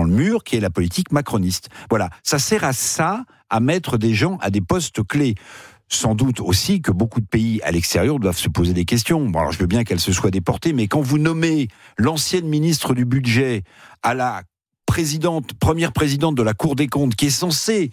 le mur, qui est la politique macroniste. Voilà, ça sert à ça, à mettre des gens à des postes clés. Sans doute aussi que beaucoup de pays à l'extérieur doivent se poser des questions. Bon, alors je veux bien qu'elle se soit déportée, mais quand vous nommez l'ancienne ministre du budget à la première présidente de la Cour des comptes, qui est censée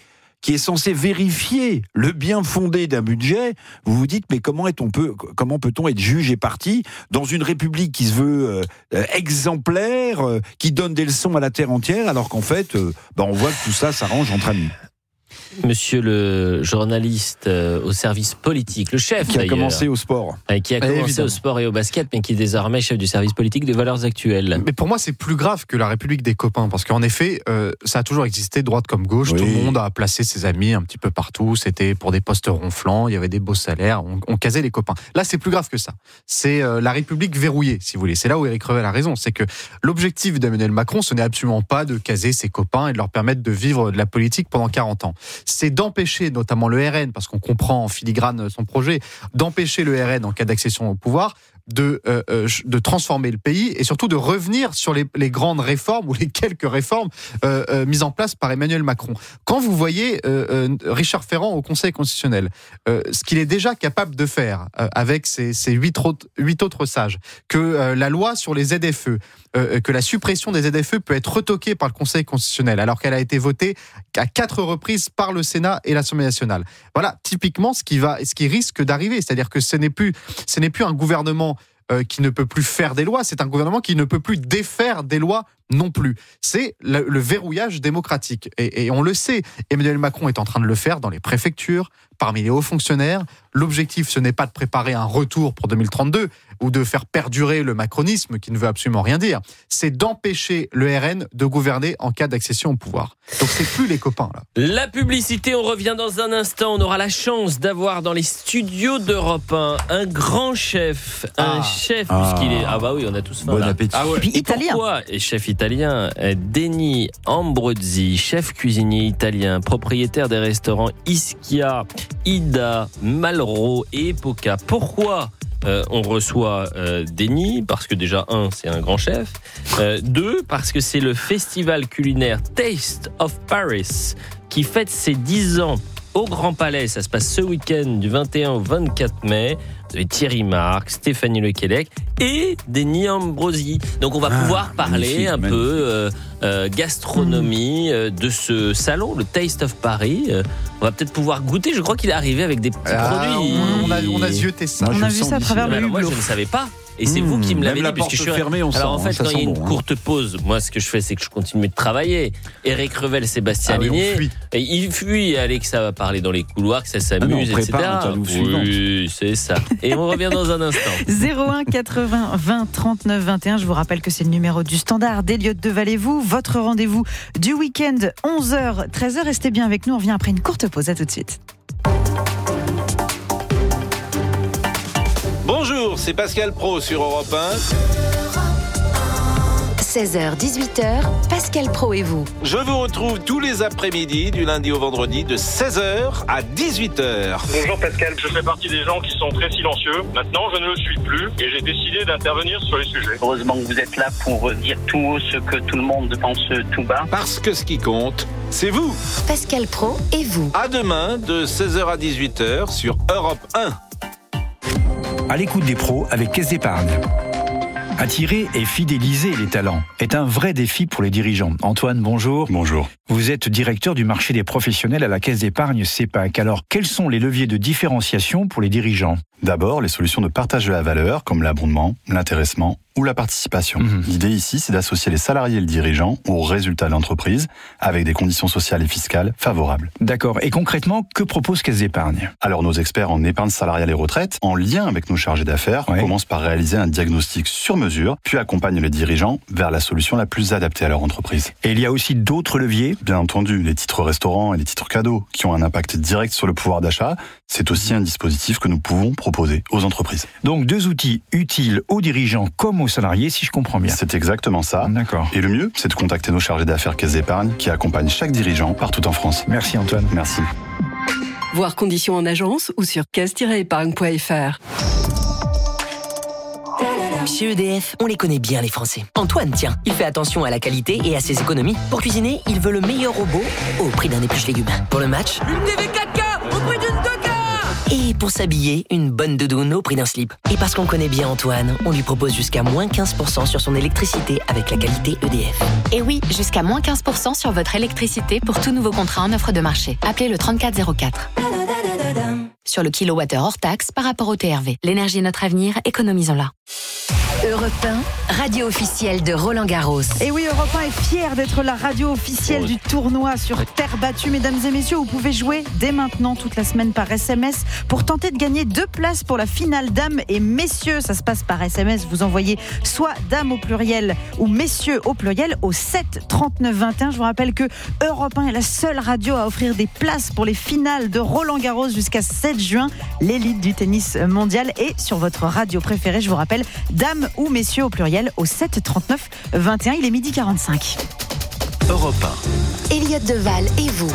vérifier le bien fondé d'un budget, vous vous dites, mais comment peut-on être juge et parti dans une république qui se veut exemplaire, qui donne des leçons à la terre entière, alors qu'en fait, on voit que tout ça s'arrange entre amis. Monsieur le journaliste au service politique, le chef qui a commencé au sport. Qui a commencé au sport et au basket, mais qui est désormais chef du service politique des Valeurs Actuelles. Mais pour moi, c'est plus grave que la République des copains, parce qu'en effet, ça a toujours existé, droite comme gauche, oui. Tout le monde a placé ses amis un petit peu partout, c'était pour des postes ronflants, il y avait des beaux salaires, on casait les copains. Là, c'est plus grave que ça. C'est la République verrouillée, si vous voulez. C'est là où Éric Revel a raison, c'est que l'objectif d'Emmanuel Macron, ce n'est absolument pas de caser ses copains et de leur permettre de vivre de la politique pendant 40 ans. C'est d'empêcher notamment le RN, parce qu'on comprend en filigrane son projet, d'empêcher le RN en cas d'accession au pouvoir, de transformer le pays et surtout de revenir sur les grandes réformes ou les quelques réformes mises en place par Emmanuel Macron. Quand vous voyez Richard Ferrand au Conseil constitutionnel, ce qu'il est déjà capable de faire avec ses 8 autres sages, que la loi sur les ZFE, que la suppression des ZFE peut être retoquée par le Conseil constitutionnel alors qu'elle a été votée à 4 reprises par le Sénat et l'Assemblée nationale. Voilà typiquement ce qui risque d'arriver, c'est-à-dire que ce n'est plus un gouvernement qui ne peut plus faire des lois, c'est un gouvernement qui ne peut plus défaire des lois non plus. C'est le verrouillage démocratique. Et on le sait, Emmanuel Macron est en train de le faire dans les préfectures, parmi les hauts fonctionnaires. L'objectif, ce n'est pas de préparer un retour pour 2032 ou de faire perdurer le macronisme qui ne veut absolument rien dire. C'est d'empêcher le RN de gouverner en cas d'accession au pouvoir. Donc c'est plus les copains là. La publicité, on revient dans un instant. On aura la chance d'avoir dans les studios d'Europe 1 un grand chef, puisqu'il est... Ah bah oui, on a tous faim. Bon là. appétit. Ah ouais. Puis Et italien. pourquoi chef italien? Denis Ambrosi, chef cuisinier italien, propriétaire des restaurants Ischia, Ida, Malraux et Epoca. Pourquoi on reçoit Denis? Parce que déjà, 1, c'est un grand chef. 2, parce que c'est le festival culinaire Taste of Paris qui fête ses 10 ans au Grand Palais. Ça se passe ce week-end du 21 au 24 mai. Vous avez Thierry Marx, Stéphanie Lequelec et Denis Ambrosi. Donc on va pouvoir parler un peu gastronomie de ce salon, le Taste of Paris. On va peut-être pouvoir goûter. Je crois qu'il est arrivé avec des petits produits. On a zioté ça. On a vu ça à travers le Alors moi, je hublot. ne savais pas. Et c'est vous qui me l'avez même dit, la puisque je porte suis fermée, on sent, Alors en fait, ça quand il y a sent une bon, courte pause, moi, ce que je fais, c'est que je continue de travailler. Éric Revel, Sébastien Ligné, et il fuit. Alexa va parler dans les couloirs, que ça s'amuse, on prépare etc. l'interview suivante. Oui, c'est ça. Et on revient dans un instant. 01 80 20 39 21. Je vous rappelle que c'est le numéro du standard d'Eliott Deval-et-vous. Votre rendez-vous du week-end, 11h, 13h. Restez bien avec nous. On revient après une courte pause. À tout de suite. Bonjour, c'est Pascal Praud sur Europe 1. 16h-18h, Pascal Praud et vous. Je vous retrouve tous les après-midi, du lundi au vendredi, de 16h à 18h. Bonjour Pascal, je fais partie des gens qui sont très silencieux. Maintenant, je ne le suis plus et j'ai décidé d'intervenir sur les sujets. Heureusement que vous êtes là pour dire tout haut ce que tout le monde pense tout bas. Parce que ce qui compte, c'est vous. Pascal Praud et vous. À demain, de 16h à 18h sur Europe 1. À l'écoute des pros avec Caisse d'Épargne. Attirer et fidéliser les talents est un vrai défi pour les dirigeants. Antoine, bonjour. Bonjour. Vous êtes directeur du marché des professionnels à la Caisse d'Épargne CEPAC. Alors, quels sont les leviers de différenciation pour les dirigeants ? D'abord, les solutions de partage de la valeur, comme l'abondement, l'intéressement ou la participation. L'idée ici, c'est d'associer les salariés et le dirigeant aux résultats de l'entreprise, avec des conditions sociales et fiscales favorables. D'accord. Et concrètement, que propose Caisse d'Épargne ? Alors, nos experts en épargne salariale et retraite, en lien avec nos chargés d'affaires, commencent par réaliser un diagnostic sur mesure, puis accompagnent les dirigeants vers la solution la plus adaptée à leur entreprise. Et il y a aussi d'autres leviers ? Bien entendu, les titres restaurants et les titres cadeaux, qui ont un impact direct sur le pouvoir d'achat, c'est aussi un dispositif que nous pouvons proposer aux entreprises. Donc 2 outils utiles aux dirigeants comme aux salariés, si je comprends bien. C'est exactement ça. D'accord. Et le mieux, c'est de contacter nos chargés d'affaires Caisse d'Épargne qui accompagnent chaque dirigeant partout en France. Merci Antoine. Merci. Voir conditions en agence ou sur caisse-épargne.fr. Chez EDF, on les connaît bien les Français. Antoine, tiens, il fait attention à la qualité et à ses économies. Pour cuisiner, il veut le meilleur robot au prix d'un épluche légumes. Pour le match, une TV 4K au prix d'une 2K. Et pour s'habiller, une bonne doudoune au prix d'un slip. Et parce qu'on connaît bien Antoine, on lui propose jusqu'à moins 15% sur son électricité avec la qualité EDF. Et oui, jusqu'à moins 15% sur votre électricité pour tout nouveau contrat en offre de marché. Appelez le 3404. Sur le kilowattheure hors taxe par rapport au TRV. L'énergie est notre avenir, économisons-la. Europe 1, radio officielle de Roland Garros. Et oui, Europe 1 est fier d'être la radio officielle du tournoi sur terre battue. Mesdames et messieurs, vous pouvez jouer dès maintenant toute la semaine par SMS pour tenter de gagner 2 places pour la finale dames et messieurs. Ça se passe par SMS. Vous envoyez soit dames au pluriel ou messieurs au pluriel au 7 39 21. Je vous rappelle que Europe 1 est la seule radio à offrir des places pour les finales de Roland Garros jusqu'à 7 juin. L'élite du tennis mondial est sur votre radio préférée. Je vous rappelle, dames ou messieurs au pluriel au 7 39 21. Il est 12h45. Europe 1. Elliot Deval et vous.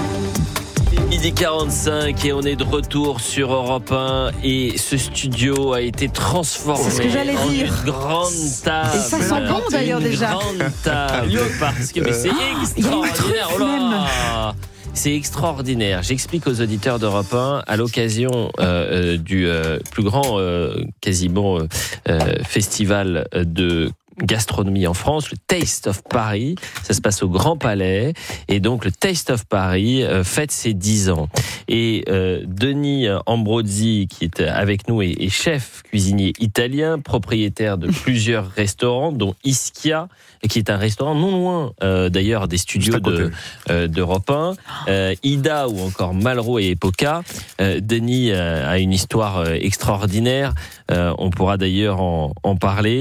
12h45 et on est de retour sur Europe 1 et ce studio a été transformé c'est ce que j'allais en dire. Une grande table. Et ça sent bon d'ailleurs déjà. Une grande table parce que mais c'est extraordinaire. Oh là. C'est extraordinaire. J'explique aux auditeurs d'Europe 1 à l'occasion du plus grand quasiment festival de gastronomie en France, le Taste of Paris. Ça se passe au Grand Palais. Et donc, le Taste of Paris fête ses 10 ans. Et Denis Ambrosi, qui est avec nous, est chef cuisinier italien, propriétaire de plusieurs restaurants, dont Ischia, qui est un restaurant non loin, d'ailleurs, des studios d'Europe 1. Ida ou encore Malraux et Epoca. Denis a une histoire extraordinaire. On pourra d'ailleurs en parler.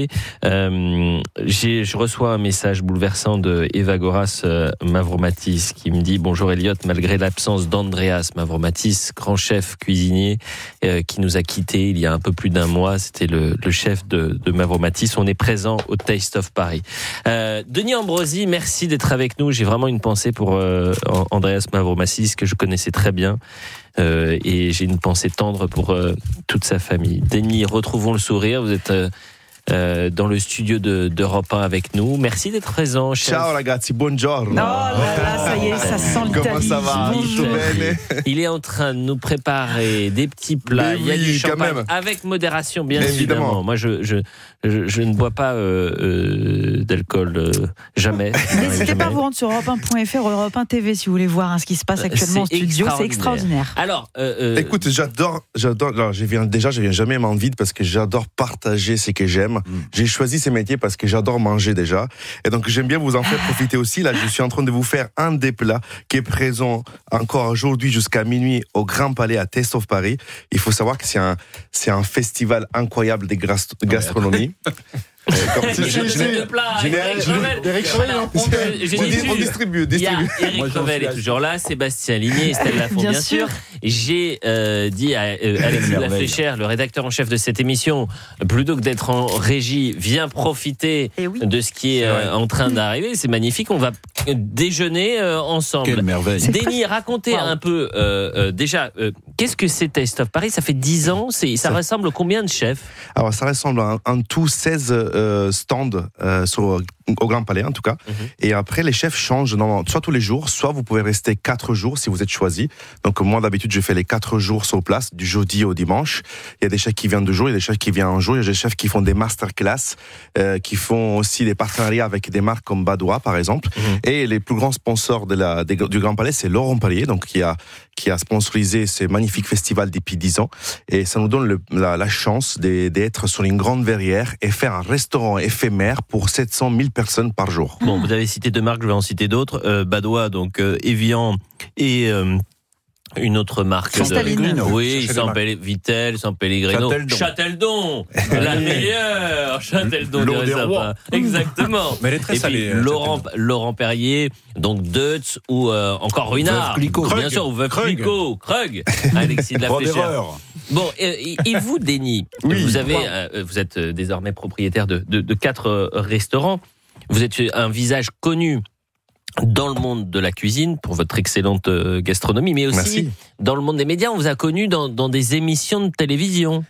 Je reçois un message bouleversant de Eva Goras Mavromatis qui me dit: bonjour Elliot, malgré l'absence d'Andreas Mavromatis, grand chef cuisinier qui nous a quittés il y a un peu plus d'un mois, c'était le chef de Mavromatis, on est présent au Taste of Paris. Denis Ambrosi, merci d'être avec nous. J'ai vraiment une pensée pour Andreas Mavromatis que je connaissais très bien. Et j'ai une pensée tendre pour toute sa famille. Denis, retrouvons le sourire. Vous êtes dans le studio d'Europe 1 avec nous. Merci d'être présent, chef. Ciao ragazzi, buongiorno. Oh là là, ça y est, ça sent l'Italie. Comment ça va? Il est en train de nous préparer des petits plats. Il y a du champagne avec modération, bien évidemment. Moi, je ne bois pas d'alcool jamais. N'hésitez pas à vous rendre sur europe1.fr ou Europe 1 TV si vous voulez voir ce qui se passe actuellement en studio. C'est extraordinaire. Alors, écoute, j'adore. Alors, je viens jamais m'en vide parce que j'adore partager ce que j'aime. J'ai choisi ces métiers parce que j'adore manger déjà. Et donc, j'aime bien vous en faire profiter aussi. Là, je suis en train de vous faire un des plats qui est présent encore aujourd'hui jusqu'à minuit au Grand Palais à Taste of Paris. Il faut savoir que c'est un festival incroyable de gastronomie. On distribue. Il y a Eric Revel est toujours là, Sébastien Ligné, Estelle Lafont, bien sûr. J'ai dit à Alexis Lafléchère, le rédacteur en chef de cette émission, plutôt que d'être en régie, viens profiter de ce qui est en train d'arriver. C'est magnifique, on va déjeuner ensemble. Quelle merveille. Denis, racontez un peu déjà, qu'est-ce que c'est Taste of Paris? Ça fait 10 ans, ça ressemble à combien de chefs? Alors ça ressemble à en tout 16 stands au Grand Palais en tout cas. Et après les chefs changent soit tous les jours, soit vous pouvez rester 4 jours si vous êtes choisi. Donc moi d'habitude je fais les 4 jours sur place, du jeudi au dimanche. Il y a des chefs qui viennent 2 jours, il y a des chefs qui viennent un jour, il y a des chefs qui font des masterclass, qui font aussi des partenariats avec des marques comme Badois par exemple. Et les plus grands sponsors du Grand Palais, c'est Laurent Pallier, donc qui a sponsorisé ce magnifique festival depuis 10 ans. Et ça nous donne la chance d'être sur une grande verrière et faire un restaurant éphémère pour 700 000 personnes par jour. Bon, vous avez cité 2 marques, je vais en citer d'autres. Badois, donc Evian et une autre marque. Oui, Vittel, San Pellegrino. Châteldon. La meilleure. Châteldon. L'eau des rois. Exactement. Mais elle est très salée. Laurent Perrier, donc Deutz ou encore Ruinart. Bien sûr, ou Veuve Clicquot. Krug. Alexis de la Fléchère. Bon, et vous, Denis, vous êtes désormais propriétaire de 4 restaurants. Vous êtes un visage connu dans le monde de la cuisine pour votre excellente gastronomie, mais aussi dans le monde des médias. On vous a connu dans des émissions de télévision.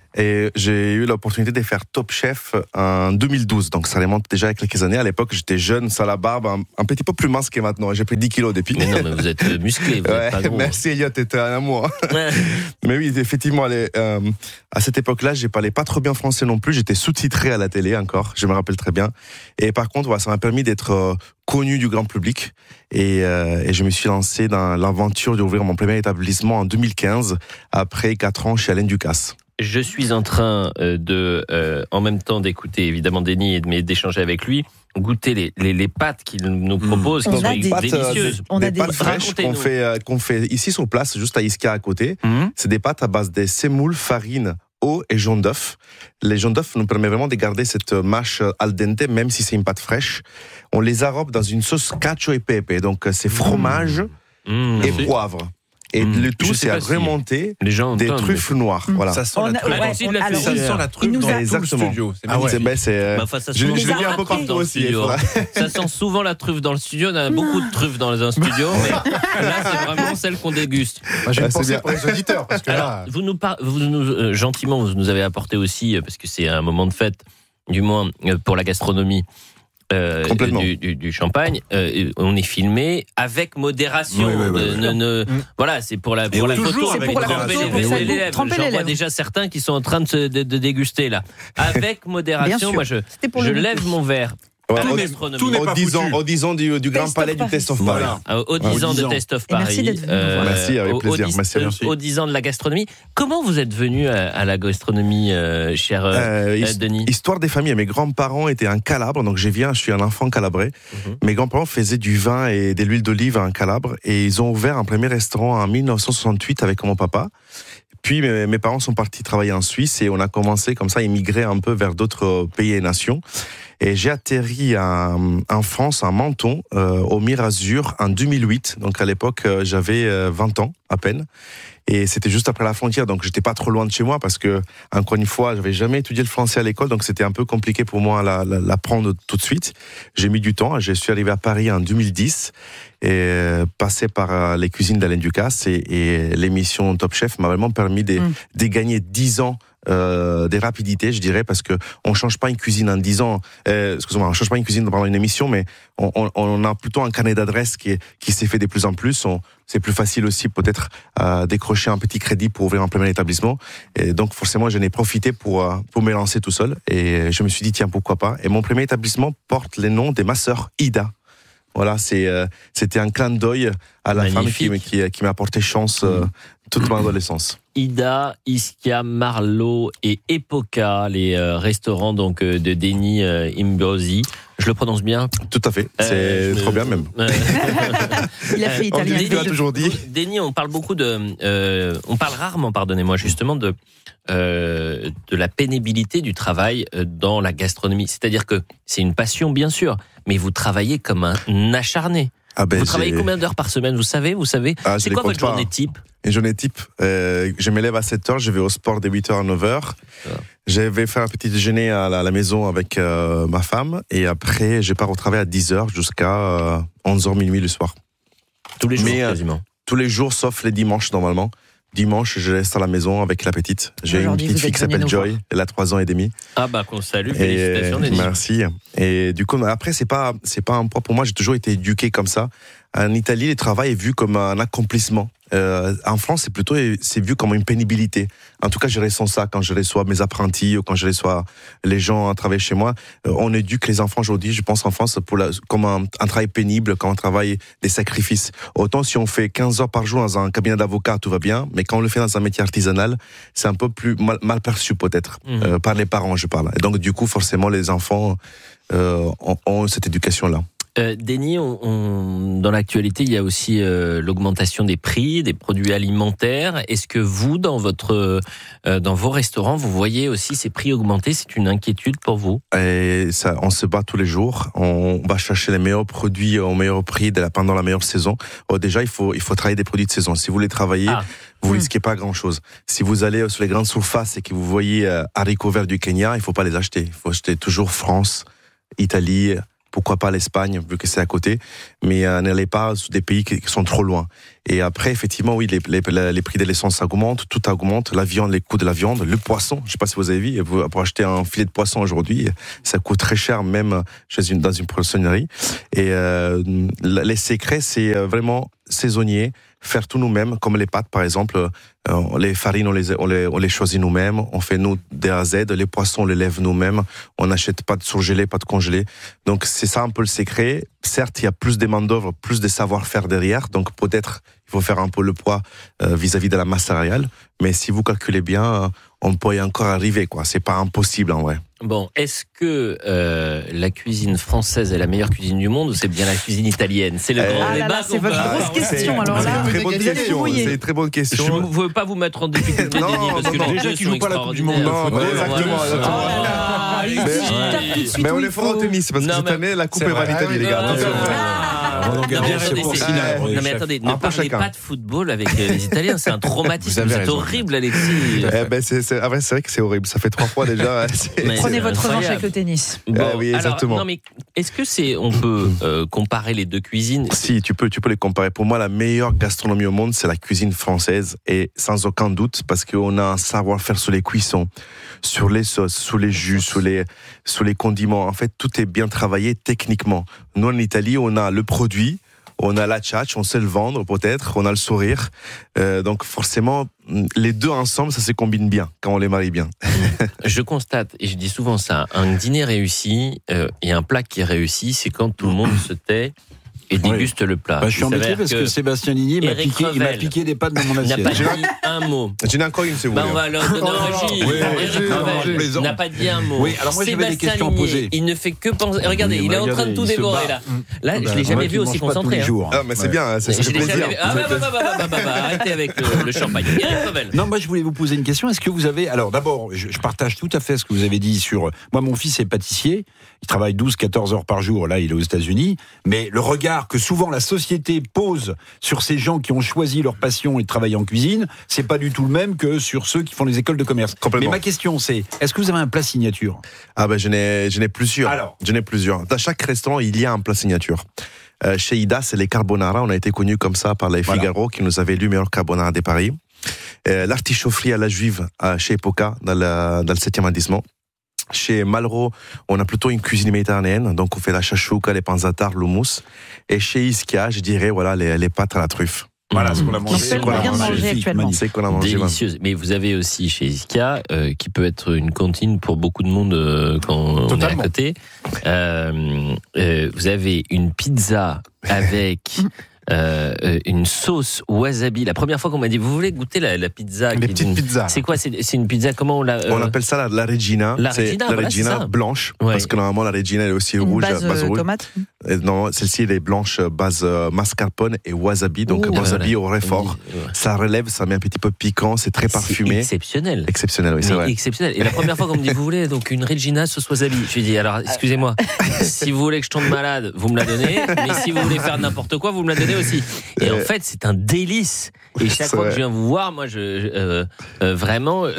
Et j'ai eu l'opportunité de faire Top Chef en 2012. Donc ça remonte déjà à quelques années. À l'époque, j'étais jeune, sans la barbe, un petit peu plus mince que maintenant. J'ai pris 10 kilos depuis. Mais non, mais vous êtes musclé, vous êtes pas gros. Merci Elliot, t'étais un amour. Mais oui, effectivement, à cette époque-là, je parlais pas trop bien français non plus. J'étais sous-titré à la télé encore, je me rappelle très bien. Et par contre, ça m'a permis d'être connu du grand public. Et je me suis lancé dans l'aventure d'ouvrir mon premier établissement en 2015, après 4 ans chez Alain Ducasse. Je suis en train en même temps d'écouter évidemment Denis et d'échanger avec lui, goûter les pâtes qu'il nous propose, qui sont délicieuses. Des pâtes fraîches qu'on fait ici sur place, juste à Ischia à côté. C'est des pâtes à base de semoule, farine, eau et jaune d'œuf. Les jaunes d'œuf nous permettent vraiment de garder cette mâche al dente, même si c'est une pâte fraîche. On les arrobe dans une sauce cacio e pepe, donc c'est fromage et poivre. Et le tout, c'est à remonter des truffes noires. Voilà. Ça sent la truffe dans le studio. Je l'ai vu un peu partout aussi. Ça sent souvent la truffe dans le studio. On a beaucoup de truffes dans un studio, mais là, c'est vraiment celle qu'on déguste. J'ai une pensée pour les auditeurs. Parce que alors, gentiment, vous nous avez apporté aussi, parce que c'est un moment de fête, du moins pour la gastronomie, du champagne, on est filmé avec modération. Voilà, c'est pour la photo, c'est pour tremper les lèvres. J'en vois déjà certains qui sont en train de déguster là. Avec modération, moi je lève mon verre. Tout n'est pas au 10 ans du Grand Palais du Test of Paris. Au 10 ans de Test of Paris. Merci, avec plaisir. Au 10 ans de la gastronomie. Comment vous êtes venu à la gastronomie, cher Denis ? Histoire des familles. Mes grands-parents étaient en Calabre, donc je suis un enfant calabrais. Mes grands-parents faisaient du vin et de l'huile d'olive en Calabre, et ils ont ouvert un premier restaurant en 1968 avec mon papa. Puis mes parents sont partis travailler en Suisse et on a commencé comme ça à immigrer un peu vers d'autres pays et nations. Et j'ai atterri en France, à Menton, au Mirazur, en 2008. Donc à l'époque, j'avais 20 ans à peine. Et c'était juste après la frontière, donc j'étais pas trop loin de chez moi parce que, encore une fois, j'avais jamais étudié le français à l'école, donc c'était un peu compliqué pour moi l'apprendre tout de suite. J'ai mis du temps, je suis arrivé à Paris en 2010 et passé par les cuisines d'Alain Ducasse et l'émission Top Chef m'a vraiment permis de gagner 10 ans des rapidités, je dirais, parce que on change pas une cuisine en 10 ans. On change pas une cuisine pendant une émission, mais on a plutôt un carnet d'adresses qui s'est fait de plus en plus. C'est plus facile aussi peut-être décrocher un petit crédit pour ouvrir un premier établissement. Et donc forcément, j'en ai profité pour me lancer tout seul. Et je me suis dit tiens, pourquoi pas. Et mon premier établissement porte les noms de ma sœur Ida. Voilà, c'était un clin d'œil à la femme qui m'a apporté chance toute mon adolescence. Ida, Ischia, Marlo et Epoca, les restaurants donc de Denis Imbrosi. Je le prononce bien ? Tout à fait, c'est trop bien même. Il a fait italien. Tu l'as toujours dit. Denis, on parle rarement, pardonnez-moi, justement de la pénibilité du travail dans la gastronomie. C'est-à-dire que c'est une passion, bien sûr, mais vous travaillez comme un acharné. Vous travaillez combien d'heures par semaine, vous savez c'est quoi votre journée type ? Une journée type, je me lève à 7h, je vais au sport de 8h à 9h. Je vais faire un petit déjeuner à la maison avec ma femme. Et après, je pars au travail à 10h jusqu'à 11h, minuit le soir. Tous les jours, quasiment. Tous les jours, sauf les dimanches, normalement. Dimanche, je reste à la maison avec la petite. J'ai une petite fille qui s'appelle Joy. Elle a 3 ans et demi. Ah bah qu'on salue, félicitations Denis. Merci. Et du coup, après, c'est pas un poids pour moi. J'ai toujours été éduqué comme ça. En Italie, le travail est vu comme un accomplissement. En France, c'est vu comme une pénibilité. En tout cas, je ressens ça quand je reçois mes apprentis ou quand je reçois les gens à travailler chez moi. On éduque les enfants aujourd'hui, je pense en France, comme un travail pénible, comme un travail des sacrifices. Autant si on fait 15 heures par jour dans un cabinet d'avocat, tout va bien, mais quand on le fait dans un métier artisanal, c'est un peu plus mal perçu peut-être, par les parents, je parle. Et donc du coup, forcément, les enfants ont cette éducation-là. Denis, dans l'actualité, il y a aussi l'augmentation des prix des produits alimentaires. Est-ce que vous, dans vos restaurants, vous voyez aussi ces prix augmenter ? C'est une inquiétude pour vous ? Et ça, on se bat tous les jours. On va chercher les meilleurs produits au meilleur prix pendant la meilleure saison. Déjà, il faut travailler des produits de saison. Si vous les travaillez, vous risquez pas grand-chose. Si vous allez sur les grandes surfaces et que vous voyez haricots verts du Kenya, il faut pas les acheter. Il faut acheter toujours France, Italie, pourquoi pas l'Espagne, vu que c'est à côté, mais n'allez pas sur des pays qui sont trop loin. Et après, effectivement, oui, les prix de l'essence augmentent, tout augmente, la viande, les coûts de la viande, le poisson, je sais pas si vous avez vu, pour acheter un filet de poisson aujourd'hui, ça coûte très cher, même dans une poissonnerie. Et les secrets, c'est vraiment saisonnier, faire tout nous-mêmes, comme les pâtes par exemple, les farines on les choisit nous-mêmes, on fait nous de A à Z, les poissons on les lève nous-mêmes, on n'achète pas de surgelé, pas de congelé. Donc c'est ça un peu le secret. Certes, il y a plus de main-d'œuvre, plus de savoir-faire derrière, donc peut-être il faut faire un peu le poids vis-à-vis de la masse salariale, mais si vous calculez bien, on peut y encore arriver, quoi. C'est pas impossible en vrai. Bon, est-ce que la cuisine française est la meilleure cuisine du monde ou c'est bien la cuisine italienne? C'est le grand débat. C'est votre grosse question. Alors là, c'est une très bonne question. Je ne veux pas vous mettre en difficulté, Denis, parce que les deux sont extraordinaires. Mais on est fort en tennis parce que cette année la coupe est en Italie, les gars. Non mais attendez, ne parlez pas de football avec les Italiens, c'est un traumatisme, c'est horrible, Alexis. C'est vrai que c'est horrible, ça fait 3 fois déjà. Prenez votre revanche avec le tennis. Oui, exactement. Non mais est-ce que on peut comparer les deux cuisines? Si, tu peux les comparer. Pour moi, la meilleure gastronomie au monde, c'est la cuisine française, et sans aucun doute, parce qu'on a un savoir-faire sur les cuissons, sur les sauces, sur les jus, sur les condiments. En fait, tout est bien travaillé techniquement. Nous, en Italie, on a le produit, on a la tchatch, on sait le vendre peut-être, on a le sourire. Donc forcément, les deux ensemble, ça se combine bien quand on les marie bien. Je constate, et je dis souvent ça, un dîner réussi et un plat qui est réussi, c'est quand tout le monde se tait et déguste le plat. Je suis embêté parce que Sébastien Ligny m'a piqué des pâtes dans mon assiette. Il n'a pas dit un mot. J'en ai encore une, c'est vous. On va leur donner un Régis. Il n'a pas dit un mot. Oui, alors moi j'avais des questions à poser. Il ne fait que penser. Regardez, il est en train de tout dévorer là. Là, je ne l'ai jamais vu aussi concentré. Ah, mais c'est bien, ça fait plaisir. Arrêtez avec le champagne. Non, moi je voulais vous poser une question. Est-ce que vous avez. Alors d'abord, je partage tout à fait ce que vous avez dit sur. Moi, mon fils est pâtissier. Il travaille 12-14 heures par jour. Là, il est aux États-Unis. Mais le regard que souvent la société pose sur ces gens qui ont choisi leur passion et de travailler en cuisine, c'est pas du tout le même que sur ceux qui font les écoles de commerce. Mais ma question c'est, est-ce que vous avez un plat signature? Je n'ai plusieurs. Alors, je n'ai plusieurs. Dans chaque restaurant, il y a un plat signature. Chez Ida, c'est les carbonara. On a été connus comme ça par les Figaro, qui nous avaient élu meilleur carbonara de Paris. L'artichaufferie à la juive chez Epoca, dans le 7e arrondissement. Chez Malraux, on a plutôt une cuisine méditerranéenne, donc on fait la chachouka, les panzatars, l'houmous. Et chez Ischia, je dirais les pâtes à la truffe. Voilà ce qu'on a mangé. C'est qu'on a mangé actuellement. C'est qu'on a mangé. Délicieuse. Mais vous avez aussi chez Ischia, qui peut être une cantine pour beaucoup de monde quand on est à côté. Vous avez une pizza avec une sauce wasabi. La première fois qu'on m'a dit, vous voulez goûter la pizza? Les petites pizzas. C'est quoi? C'est une pizza, comment on l'a On appelle ça la Regina. La Regina blanche, parce que normalement la Regina elle est aussi rouge. Base rouge. Tomate. Non, celle-ci elle est blanche, base mascarpone et wasabi. Donc wasabi au réfort. Ça relève, ça met un petit peu piquant, c'est très parfumé. C'est exceptionnel. Exceptionnel, oui, c'est vrai. Exceptionnel. Et la première fois qu'on me dit, vous voulez donc une Regina sauce wasabi? Je lui dis, alors excusez-moi, si vous voulez que je tombe malade, vous me la donnez. Mais si vous voulez faire n'importe quoi, vous me la donnez aussi. Et en fait, c'est un délice. Et chaque fois que je viens vous voir, moi, vraiment,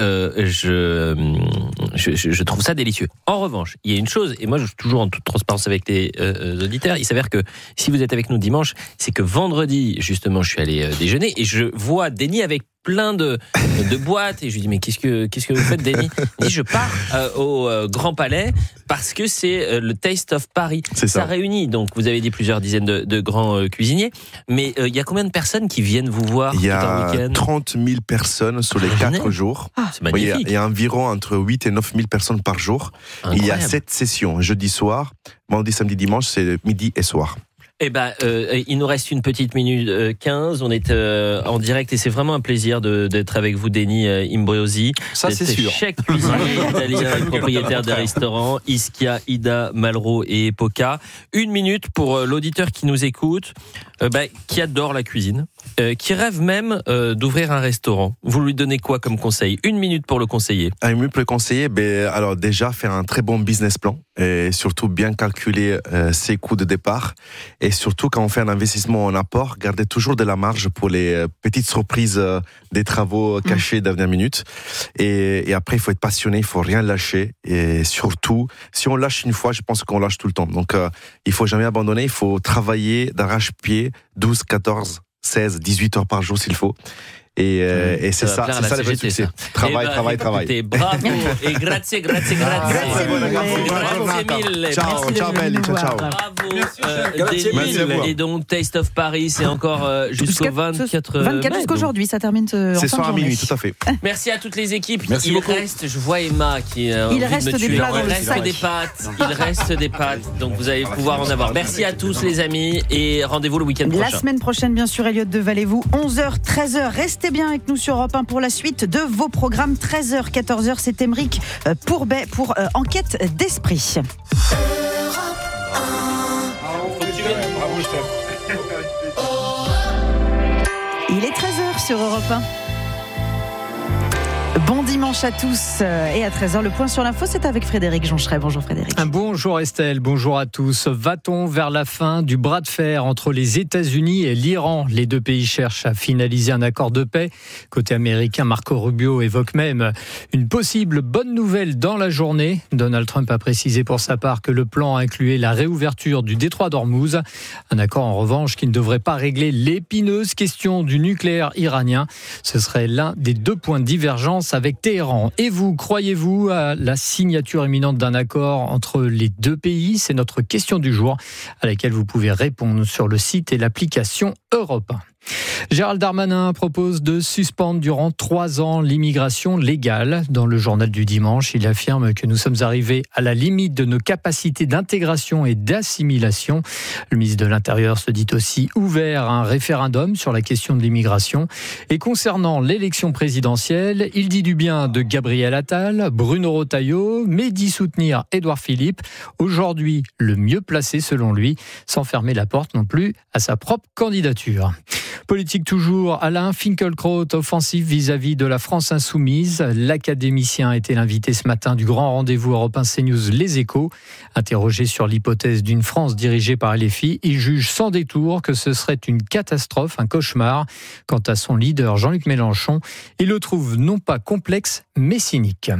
je trouve ça délicieux. En revanche, il y a une chose, et moi, je suis toujours en toute transparence avec les auditeurs. Il s'avère que si vous êtes avec nous dimanche, c'est que vendredi, justement, je suis allé déjeuner et je vois Denis avec plein de boîtes et je lui dis mais qu'est-ce que vous faites, Denis? Il dit je pars au Grand Palais parce que c'est le Taste of Paris. Ça réunit, donc vous avez dit plusieurs dizaines de grands cuisiniers, mais il y a combien de personnes qui viennent vous voir? Il y a 30 000 personnes sur les 4 jours. C'est magnifique. Il y a environ entre 8 et 9 000 personnes par jour. Incroyable. Il y a 7 sessions, jeudi soir, mardi, samedi, dimanche, c'est midi et soir. Eh ben, il nous reste une petite minute 15. On est en direct et c'est vraiment un plaisir d'être avec vous, Denis Imbriosi. Ça, c'est sûr. Chef cuisinier italien et propriétaire des restaurants Ischia, Ida, Malraux et Epoca. Une minute pour l'auditeur qui nous écoute. qui adore la cuisine, qui rêve même d'ouvrir un restaurant. Vous lui donnez quoi comme conseil ? 1 minute pour le conseiller. 1 minute pour le conseiller, alors déjà faire un très bon business plan et surtout bien calculer ses coûts de départ et surtout quand on fait un investissement en apport, garder toujours de la marge pour les petites surprises des travaux cachés dernière minute et après il faut être passionné, il faut rien lâcher et surtout si on lâche une fois, je pense qu'on lâche tout le temps. Donc il faut jamais abandonner, il faut travailler d'arrache-pied 12, 14, 16, 18 heures par jour s'il faut. Et c'est ça le vrai succès. Travail. Écoutez, bravo et grazie mille. Ciao belli, ciao. Bravo. Et donc Taste of Paris, c'est encore jusqu'au 24 jusqu'aujourd'hui, ça termine en c'est fin soir de à minuit, journée. tout à fait. Merci à toutes les équipes. Merci beaucoup. Je vois Emma qui il reste des plats dans le sac. Il reste des pâtes, donc vous allez pouvoir en avoir. Merci à tous les amis et rendez-vous le week-end prochain. La semaine prochaine, bien sûr, Elliott de Valez-vous, 11h, 13h. Restez bien avec nous sur Europe 1 pour la suite de vos programmes. 13h, 14h, c'est Émeric Pourbet pour Enquête d'esprit. Il est 13h sur Europe 1. Bon dimanche à tous et à 13h, le point sur l'info, c'est avec Frédéric Joncheret. Bonjour Frédéric. Bonjour Estelle, bonjour à tous. Va-t-on vers la fin du bras de fer entre les États-Unis et l'Iran ? Les deux pays cherchent à finaliser un accord de paix. Côté américain, Marco Rubio évoque même une possible bonne nouvelle dans la journée. Donald Trump a précisé pour sa part que le plan incluait la réouverture du détroit d'Ormuz. Un accord en revanche qui ne devrait pas régler l'épineuse question du nucléaire iranien. Ce serait l'un des 2 points de divergence avec Téhéran. Et vous, croyez-vous à la signature imminente d'un accord entre les deux pays ? C'est notre question du jour à laquelle vous pouvez répondre sur le site et l'application Europe 1. Gérald Darmanin propose de suspendre durant 3 ans l'immigration légale. Dans le journal du dimanche, il affirme que nous sommes arrivés à la limite de nos capacités d'intégration et d'assimilation. Le ministre de l'Intérieur se dit aussi ouvert à un référendum sur la question de l'immigration. Et concernant l'élection présidentielle, il dit du bien de Gabriel Attal, Bruno Retailleau, mais dit soutenir Édouard Philippe, aujourd'hui le mieux placé selon lui, sans fermer la porte non plus à sa propre candidature. Politique toujours, Alain Finkielkraut, offensif vis-à-vis de la France insoumise. L'académicien était l'invité ce matin du grand rendez-vous européen CNews Les Échos. Interrogé sur l'hypothèse d'une France dirigée par LFI, il juge sans détour que ce serait une catastrophe, un cauchemar. Quant à son leader Jean-Luc Mélenchon, il le trouve non pas complexe, mais cynique.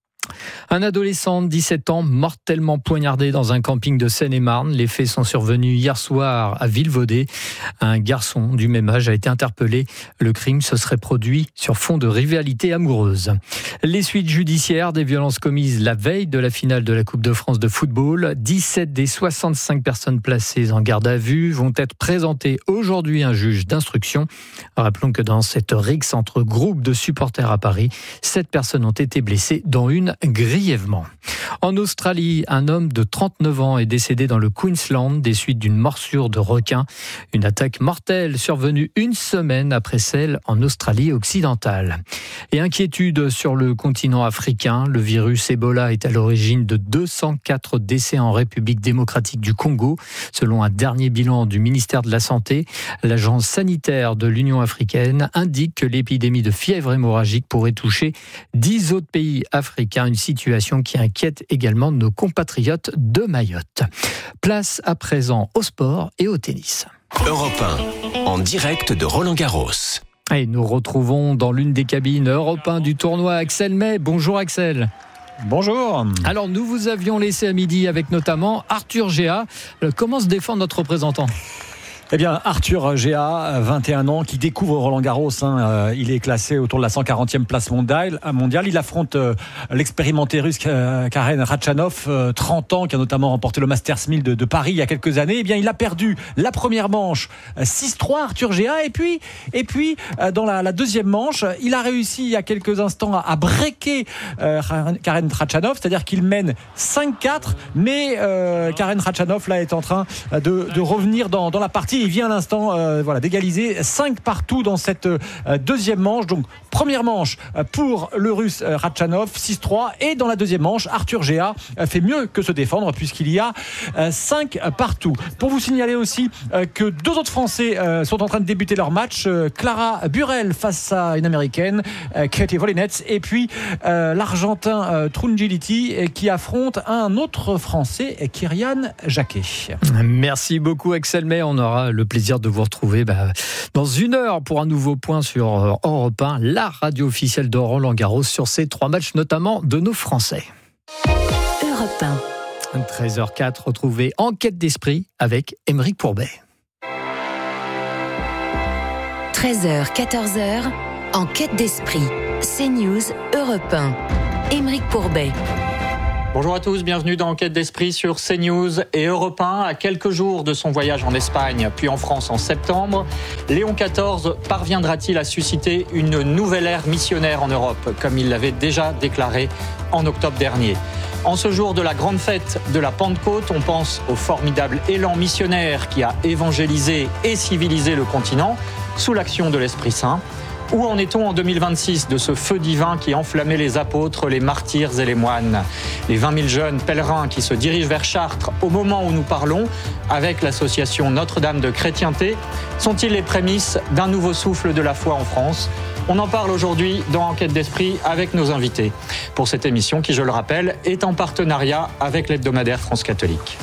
Un adolescent de 17 ans mortellement poignardé dans un camping de Seine-et-Marne. Les faits sont survenus hier soir à Villevaudé. Un garçon du même âge a été interpellé. Le crime se serait produit sur fond de rivalité amoureuse. Les suites judiciaires des violences commises la veille de la finale de la Coupe de France de football. 17 des 65 personnes placées en garde à vue vont être présentées aujourd'hui à un juge d'instruction. Rappelons que dans cette rixe entre groupes de supporters à Paris, 7 personnes ont été blessées, dont une grièvement. En Australie, un homme de 39 ans est décédé dans le Queensland des suites d'une morsure de requin. Une attaque mortelle survenue 1 semaine après celle en Australie occidentale. Et inquiétude sur le continent africain. Le virus Ebola est à l'origine de 204 décès en République démocratique du Congo. Selon un dernier bilan du ministère de la Santé, l'agence sanitaire de l'Union africaine indique que l'épidémie de fièvre hémorragique pourrait toucher 10 autres pays africains. Une situation qui inquiète également nos compatriotes de Mayotte. Place à présent au sport et au tennis. Europe 1, en direct de Roland-Garros. Et nous retrouvons dans l'une des cabines Europe 1 du tournoi Axel May. Bonjour Axel. Bonjour. Alors nous vous avions laissé à midi avec notamment Arthur Géa. Comment se défend notre représentant ? Eh bien, Arthur Géa, 21 ans, qui découvre Roland-Garros. Il est classé autour de la 140e place mondiale. Il affronte l'expérimenté russe Karen Khachanov, 30 ans, qui a notamment remporté le Masters 1000 de Paris il y a quelques années. Eh bien, il a perdu la première manche 6-3, Arthur Géa. Et puis dans la deuxième manche, il a réussi il y a quelques instants à breaker Karen Khachanov, c'est-à-dire qu'il mène 5-4, mais Karen Khachanov là est en train de revenir dans la partie. il vient à l'instant d'égaliser 5-2 dans cette deuxième manche. Donc première manche pour le Russe Ratchanov, 6-3. Et dans la deuxième manche, Arthur Géa fait mieux que se défendre puisqu'il y a 5-2. Pour vous signaler aussi que 2 autres Français sont en train de débuter leur match. Clara Burel face à une Américaine, Katie Volinetz, et puis l'Argentin Trungelliti qui affronte un autre Français, Kyrian Jacquet. Merci beaucoup Axel May. On aura le plaisir de vous retrouver dans 1 heure pour un nouveau point sur Europe 1, la radio officielle de Roland-Garros, sur ces 3 matchs notamment de nos Français. Europe 1. 13h04, retrouvez Enquête d'esprit avec Aymeric Pourbet. 13h, 14h, Enquête d'esprit. CNews, Europe 1. Aymeric Pourbet. Bonjour à tous, bienvenue dans Enquête d'esprit sur CNews et Europe 1. À quelques jours de son voyage en Espagne, puis en France en septembre, Léon XIV parviendra-t-il à susciter une nouvelle ère missionnaire en Europe, comme il l'avait déjà déclaré en octobre dernier? En ce jour de la grande fête de la Pentecôte, on pense au formidable élan missionnaire qui a évangélisé et civilisé le continent sous l'action de l'Esprit Saint. Où en est-on en 2026 de ce feu divin qui enflammait les apôtres, les martyrs et les moines? Les 20 000 jeunes pèlerins qui se dirigent vers Chartres au moment où nous parlons, avec l'association Notre-Dame de Chrétienté, sont-ils les prémices d'un nouveau souffle de la foi en France? On en parle aujourd'hui dans Enquête d'esprit avec nos invités. Pour cette émission qui, je le rappelle, est en partenariat avec l'hebdomadaire France Catholique.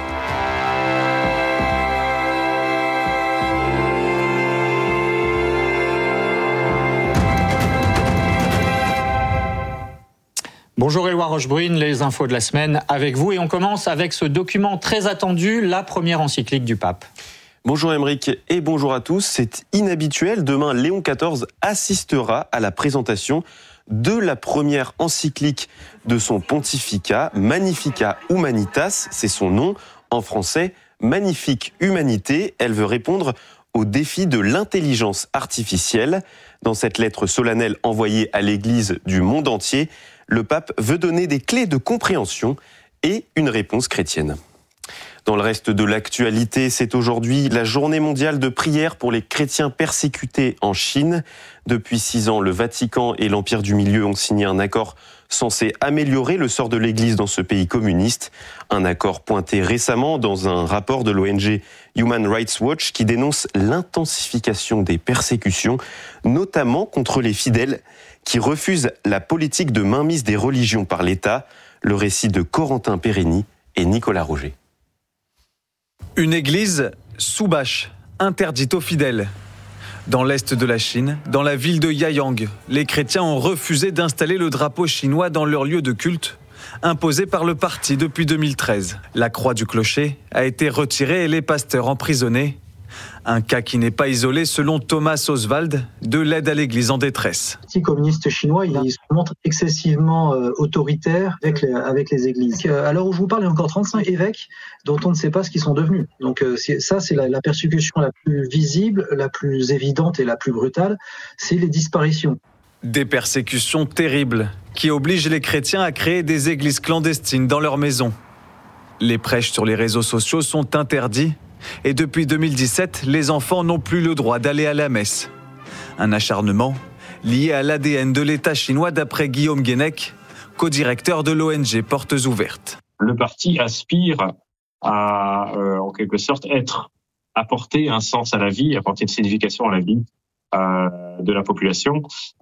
Bonjour Éloi Rochebrune, les infos de la semaine avec vous et on commence avec ce document très attendu, la première encyclique du pape. Bonjour Aymeric et bonjour à tous. C'est inhabituel, demain Léon XIV assistera à la présentation de la première encyclique de son pontificat, Magnificat Humanitas, c'est son nom, en français, Magnifique Humanité. Elle veut répondre au défi de l'intelligence artificielle. Dans cette lettre solennelle envoyée à l'Église du monde entier, le pape veut donner des clés de compréhension et une réponse chrétienne. Dans le reste de l'actualité, c'est aujourd'hui la journée mondiale de prière pour les chrétiens persécutés en Chine. Depuis 6 ans, le Vatican et l'Empire du Milieu ont signé un accord censé améliorer le sort de l'Église dans ce pays communiste. Un accord pointé récemment dans un rapport de l'ONG Human Rights Watch qui dénonce l'intensification des persécutions, notamment contre les fidèles qui refusent la politique de mainmise des religions par l'État. Le récit de Corentin Pérenni et Nicolas Roger. Une église sous bâche, interdite aux fidèles. Dans l'est de la Chine, dans la ville de Yayang, les chrétiens ont refusé d'installer le drapeau chinois dans leur lieu de culte, imposé par le parti depuis 2013. La croix du clocher a été retirée et les pasteurs emprisonnés. Un cas qui n'est pas isolé selon Thomas Oswald de l'aide à l'Église en détresse. Le parti communiste chinois, il se montre excessivement autoritaire avec les églises. À l'heure où je vous parle, il y a encore 35 évêques dont on ne sait pas ce qu'ils sont devenus. Donc ça, c'est la persécution la plus visible, la plus évidente et la plus brutale, c'est les disparitions. Des persécutions terribles qui obligent les chrétiens à créer des églises clandestines dans leurs maisons. Les prêches sur les réseaux sociaux sont interdits. Et depuis 2017, les enfants n'ont plus le droit d'aller à la messe. Un acharnement lié à l'ADN de l'État chinois d'après Guillaume Guénec, co-directeur de l'ONG Portes Ouvertes. Le parti aspire à, en quelque sorte, apporter un sens à la vie, apporter une signification à la vie de la population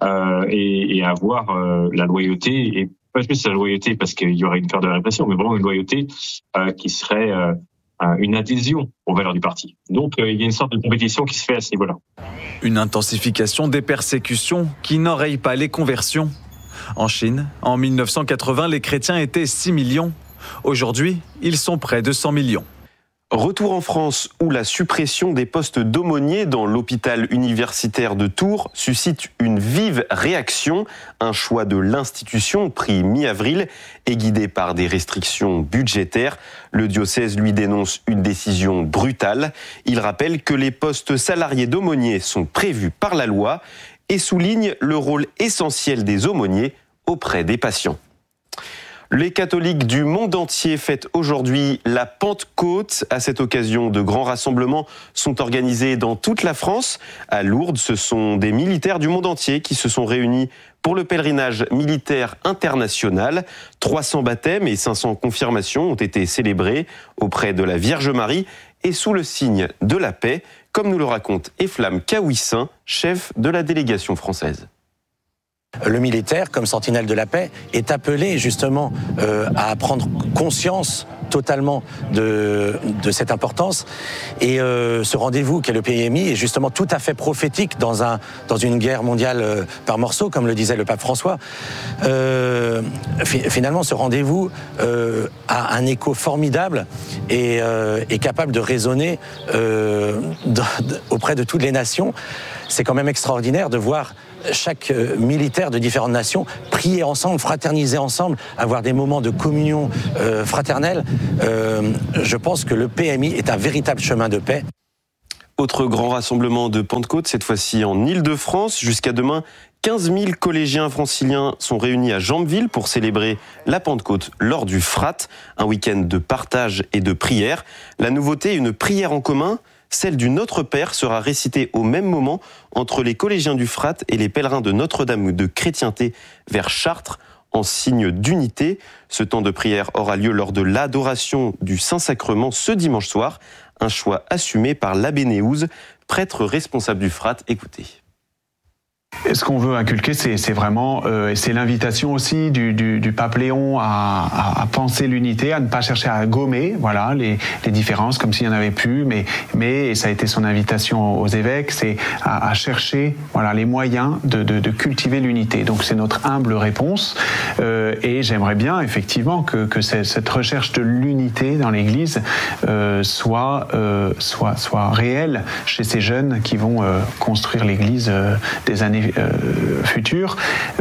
et avoir la loyauté, et pas juste la loyauté parce qu'il y aurait une peur de la répression, mais vraiment une loyauté qui serait une adhésion aux valeurs du parti. Donc il y a une sorte de compétition qui se fait à ce niveau-là. Une intensification des persécutions qui n'enraye pas les conversions. En Chine, en 1980, les chrétiens étaient 6 millions. Aujourd'hui, ils sont près de 100 millions. Retour en France où la suppression des postes d'aumôniers dans l'hôpital universitaire de Tours suscite une vive réaction. Un choix de l'institution pris mi-avril et guidé par des restrictions budgétaires. Le diocèse lui dénonce une décision brutale. Il rappelle que les postes salariés d'aumôniers sont prévus par la loi et souligne le rôle essentiel des aumôniers auprès des patients. Les catholiques du monde entier fêtent aujourd'hui la Pentecôte. À cette occasion, de grands rassemblements sont organisés dans toute la France. À Lourdes, ce sont des militaires du monde entier qui se sont réunis pour le pèlerinage militaire international. 300 baptêmes et 500 confirmations ont été célébrés auprès de la Vierge Marie et sous le signe de la paix, comme nous le raconte Eflam Kawissin, chef de la délégation française. Le militaire, comme sentinelle de la paix, est appelé justement à prendre conscience totalement de cette importance. Et ce rendez-vous qu'est le PMI est justement tout à fait prophétique dans une guerre mondiale par morceaux, comme le disait le pape François. Finalement, ce rendez-vous a un écho formidable et est capable de résonner auprès de toutes les nations. C'est quand même extraordinaire de voir chaque militaire de différentes nations prier ensemble, fraterniser ensemble, avoir des moments de communion fraternelle. Je pense que le PMI est un véritable chemin de paix. Autre grand rassemblement de Pentecôte, cette fois-ci en Île-de-France. Jusqu'à demain, 15 000 collégiens franciliens sont réunis à Jambeville pour célébrer la Pentecôte lors du FRAT, un week-end de partage et de prière. La nouveauté, une prière en commun. Celle du Notre Père sera récitée au même moment entre les collégiens du FRAT et les pèlerins de Notre-Dame de Chrétienté vers Chartres, en signe d'unité. Ce temps de prière aura lieu lors de l'adoration du Saint-Sacrement ce dimanche soir. Un choix assumé par l'abbé Néouze, prêtre responsable du FRAT. Écoutez. Ce qu'on veut inculquer, c'est vraiment, c'est l'invitation aussi du pape Léon à penser l'unité, à ne pas chercher à gommer, voilà, les différences comme s'il y en avait plus, mais et ça a été son invitation aux évêques, c'est à chercher, voilà, les moyens de cultiver l'unité. Donc c'est notre humble réponse, et j'aimerais bien effectivement que cette recherche de l'unité dans l'Église soit réelle chez ces jeunes qui vont construire l'Église des années futures,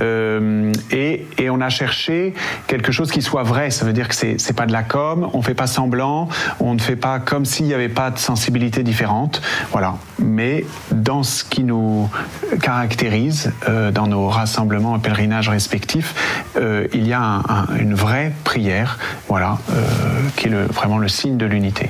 et on a cherché quelque chose qui soit vrai. Ça veut dire que c'est pas de la com, on fait pas semblant, on ne fait pas comme s'il n'y avait pas de sensibilité différente, voilà. Mais dans ce qui nous caractérise, dans nos rassemblements et pèlerinages respectifs, il y a une vraie prière, voilà, qui est vraiment le signe de l'unité.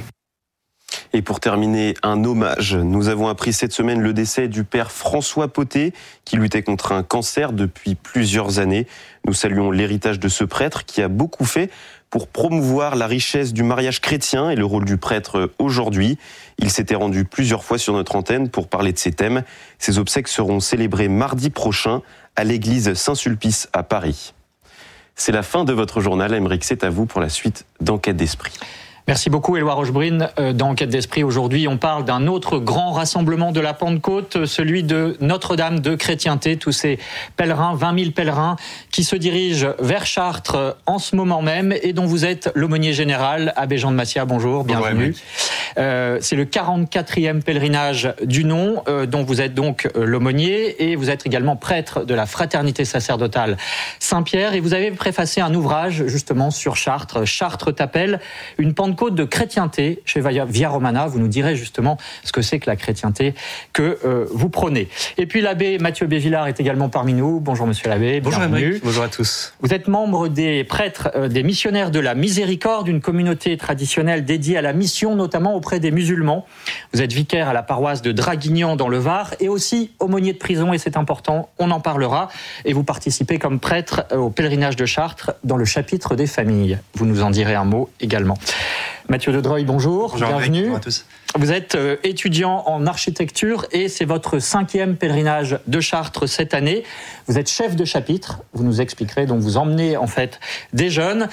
Et pour terminer, un hommage. Nous avons appris cette semaine le décès du père François Poté, qui luttait contre un cancer depuis plusieurs années. Nous saluons l'héritage de ce prêtre qui a beaucoup fait pour promouvoir la richesse du mariage chrétien et le rôle du prêtre aujourd'hui. Il s'était rendu plusieurs fois sur notre antenne pour parler de ces thèmes. Ces obsèques seront célébrées mardi prochain à l'église Saint-Sulpice à Paris. C'est la fin de votre journal. Aymeric, c'est à vous pour la suite d'Enquête d'Esprit. Merci beaucoup, Éloi Rochebrune. Dans Enquête d'Esprit, aujourd'hui, on parle d'un autre grand rassemblement de la Pentecôte, celui de Notre-Dame de Chrétienté. Tous ces pèlerins, 20 000 pèlerins, qui se dirigent vers Chartres en ce moment même et dont vous êtes l'aumônier général. Abbé Jean de Massia, bonjour, bienvenue. C'est le 44e pèlerinage du nom, dont vous êtes donc l'aumônier, et vous êtes également prêtre de la Fraternité sacerdotale Saint-Pierre. Et vous avez préfacé un ouvrage justement sur Chartres. Chartres t'appelle, une Pentecôte de chrétienté chez Via Romana. Vous nous direz justement ce que c'est que la chrétienté que vous prônez. Et puis l'abbé Mathieu Bévillard est également parmi nous. Bonjour monsieur l'abbé. Bonjour Aymeric. Bonjour à tous. Vous êtes membre des prêtres des missionnaires de la Miséricorde, une communauté traditionnelle dédiée à la mission, notamment auprès des musulmans. Vous êtes vicaire à la paroisse de Draguignan dans le Var et aussi aumônier de prison, et c'est important, on en parlera. Et vous participez comme prêtre au pèlerinage de Chartres dans le chapitre des familles. Vous nous en direz un mot également. Mathieu de Dreuil, bonjour, bienvenue. Bonjour à tous. Vous êtes étudiant en architecture et c'est votre 5e pèlerinage de Chartres cette année. Vous êtes chef de chapitre, vous nous expliquerez, donc vous emmenez en fait des jeunes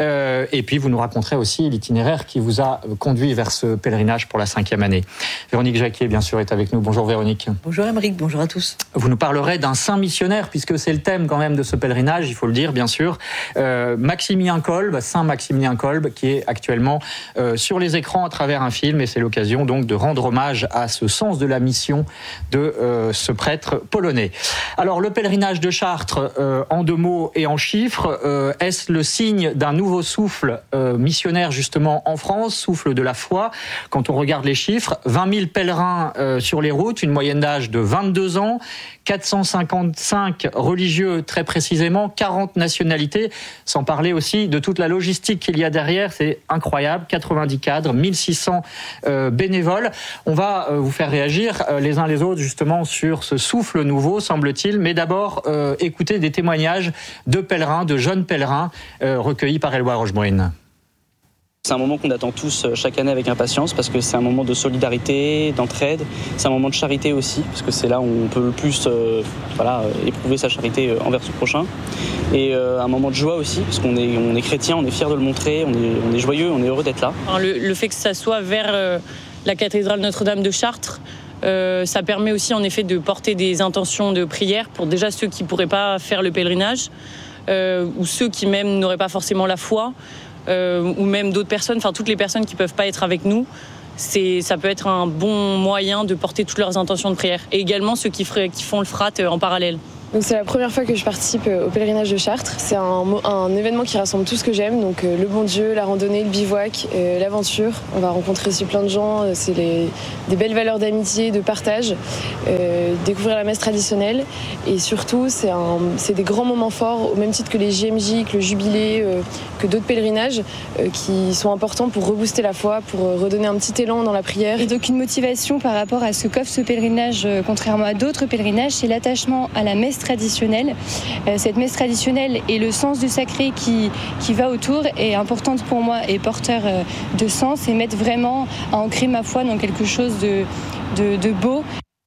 et puis vous nous raconterez aussi l'itinéraire qui vous a conduit vers ce pèlerinage pour la 5e année. Véronique Jacquier, bien sûr, est avec nous. Bonjour Véronique. Bonjour Aymeric, bonjour à tous. Vous nous parlerez d'un saint missionnaire, puisque c'est le thème quand même de ce pèlerinage, il faut le dire bien sûr. Maximilien Kolbe, Saint Maximilien Kolbe, qui est actuellement sur les écrans à travers un film, et c'est l'occasion l'occasion donc de rendre hommage à ce sens de la mission de ce prêtre polonais. Alors le pèlerinage de Chartres, en 2 mots et en chiffres, est-ce le signe d'un nouveau souffle missionnaire justement en France, souffle de la foi? Quand on regarde les chiffres, 20 000 pèlerins sur les routes, une moyenne d'âge de 22 ans, 455 religieux très précisément, 40 nationalités, sans parler aussi de toute la logistique qu'il y a derrière, c'est incroyable, 90 cadres, 1600 bénévoles. On va vous faire réagir les uns les autres justement sur ce souffle nouveau, semble-t-il, mais d'abord écouter des témoignages de pèlerins, de jeunes pèlerins recueillis par Éloi Rochebrune. C'est un moment qu'on attend tous chaque année avec impatience parce que c'est un moment de solidarité, d'entraide. C'est un moment de charité aussi parce que c'est là où on peut le plus éprouver sa charité envers son prochain. Et un moment de joie aussi parce qu'on est chrétien, on est fiers de le montrer, on est joyeux, on est heureux d'être là. Le fait que ça soit vers la cathédrale Notre-Dame de Chartres, ça permet aussi en effet de porter des intentions de prière pour déjà ceux qui ne pourraient pas faire le pèlerinage ou ceux qui même n'auraient pas forcément la foi. Ou même d'autres personnes, enfin toutes les personnes qui ne peuvent pas être avec nous, ça peut être un bon moyen de porter toutes leurs intentions de prière. Et également ceux qui font le frat en parallèle. Donc c'est la première fois que je participe au pèlerinage de Chartres. C'est un événement qui rassemble tout ce que j'aime, donc le bon Dieu, la randonnée, le bivouac, l'aventure. On va rencontrer aussi plein de gens, c'est des belles valeurs d'amitié, de partage, découvrir la messe traditionnelle. Et surtout, c'est des grands moments forts, au même titre que les JMJ, que le Jubilé, que d'autres pèlerinages, qui sont importants pour rebooster la foi, pour redonner un petit élan dans la prière. Et donc une motivation par rapport à ce qu'offre ce pèlerinage, contrairement à d'autres pèlerinages, c'est l'attachement à la messe traditionnelle. Cette messe traditionnelle et le sens du sacré qui va autour est importante pour moi et porteur de sens et m'aide vraiment à ancrer ma foi dans quelque chose de beau.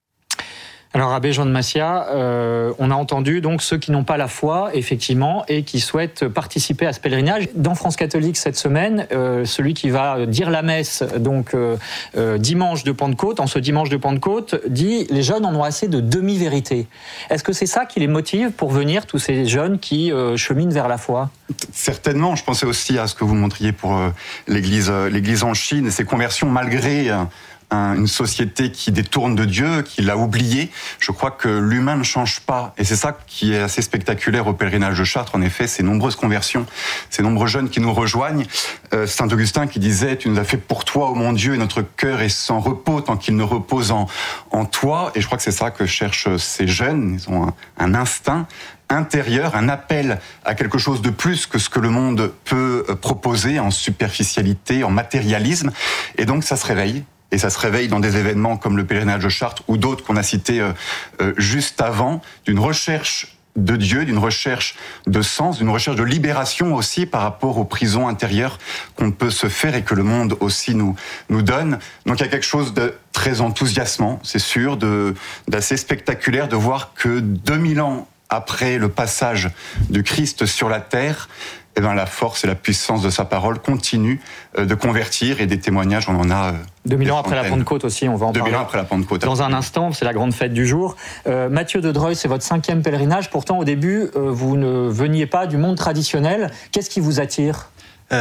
Alors Abbé Jean de Massiat, on a entendu donc ceux qui n'ont pas la foi, effectivement, et qui souhaitent participer à ce pèlerinage. Dans France catholique cette semaine, celui qui va dire la messe, donc dimanche de Pentecôte, en ce dimanche de Pentecôte, dit les jeunes en ont assez de demi-vérité. Est-ce que c'est ça qui les motive pour venir, tous ces jeunes qui cheminent vers la foi ? Certainement, je pensais aussi à ce que vous montriez pour l'Église en Chine et ses conversions malgré une société qui détourne de Dieu, qui l'a oublié. Je crois que l'humain ne change pas. Et c'est ça qui est assez spectaculaire au pèlerinage de Chartres, en effet, ces nombreuses conversions, ces nombreux jeunes qui nous rejoignent. Saint Augustin qui disait « Tu nous as fait pour toi, ô mon Dieu, et notre cœur est sans repos tant qu'il ne repose en toi ». Et je crois que c'est ça que cherchent ces jeunes. Ils ont un instinct intérieur, un appel à quelque chose de plus que ce que le monde peut proposer en superficialité, en matérialisme. Et donc ça se réveille. Et ça se réveille dans des événements comme le pèlerinage de Chartres ou d'autres qu'on a cités juste avant, d'une recherche de Dieu, d'une recherche de sens, d'une recherche de libération aussi par rapport aux prisons intérieures qu'on peut se faire et que le monde aussi nous donne. Donc il y a quelque chose de très enthousiasmant, c'est sûr, d'assez spectaculaire de voir que 2000 ans après le passage de Christ sur la terre, eh bien, la force et la puissance de sa parole continuent de convertir et des témoignages, on en a 2000 ans après la Pentecôte aussi, on va en parler. 2000 ans après la Pentecôte. Dans un instant, c'est la grande fête du jour. Mathieu de Dreuil, c'est votre 5e pèlerinage. Pourtant, au début, vous ne veniez pas du monde traditionnel. Qu'est-ce qui vous attire ?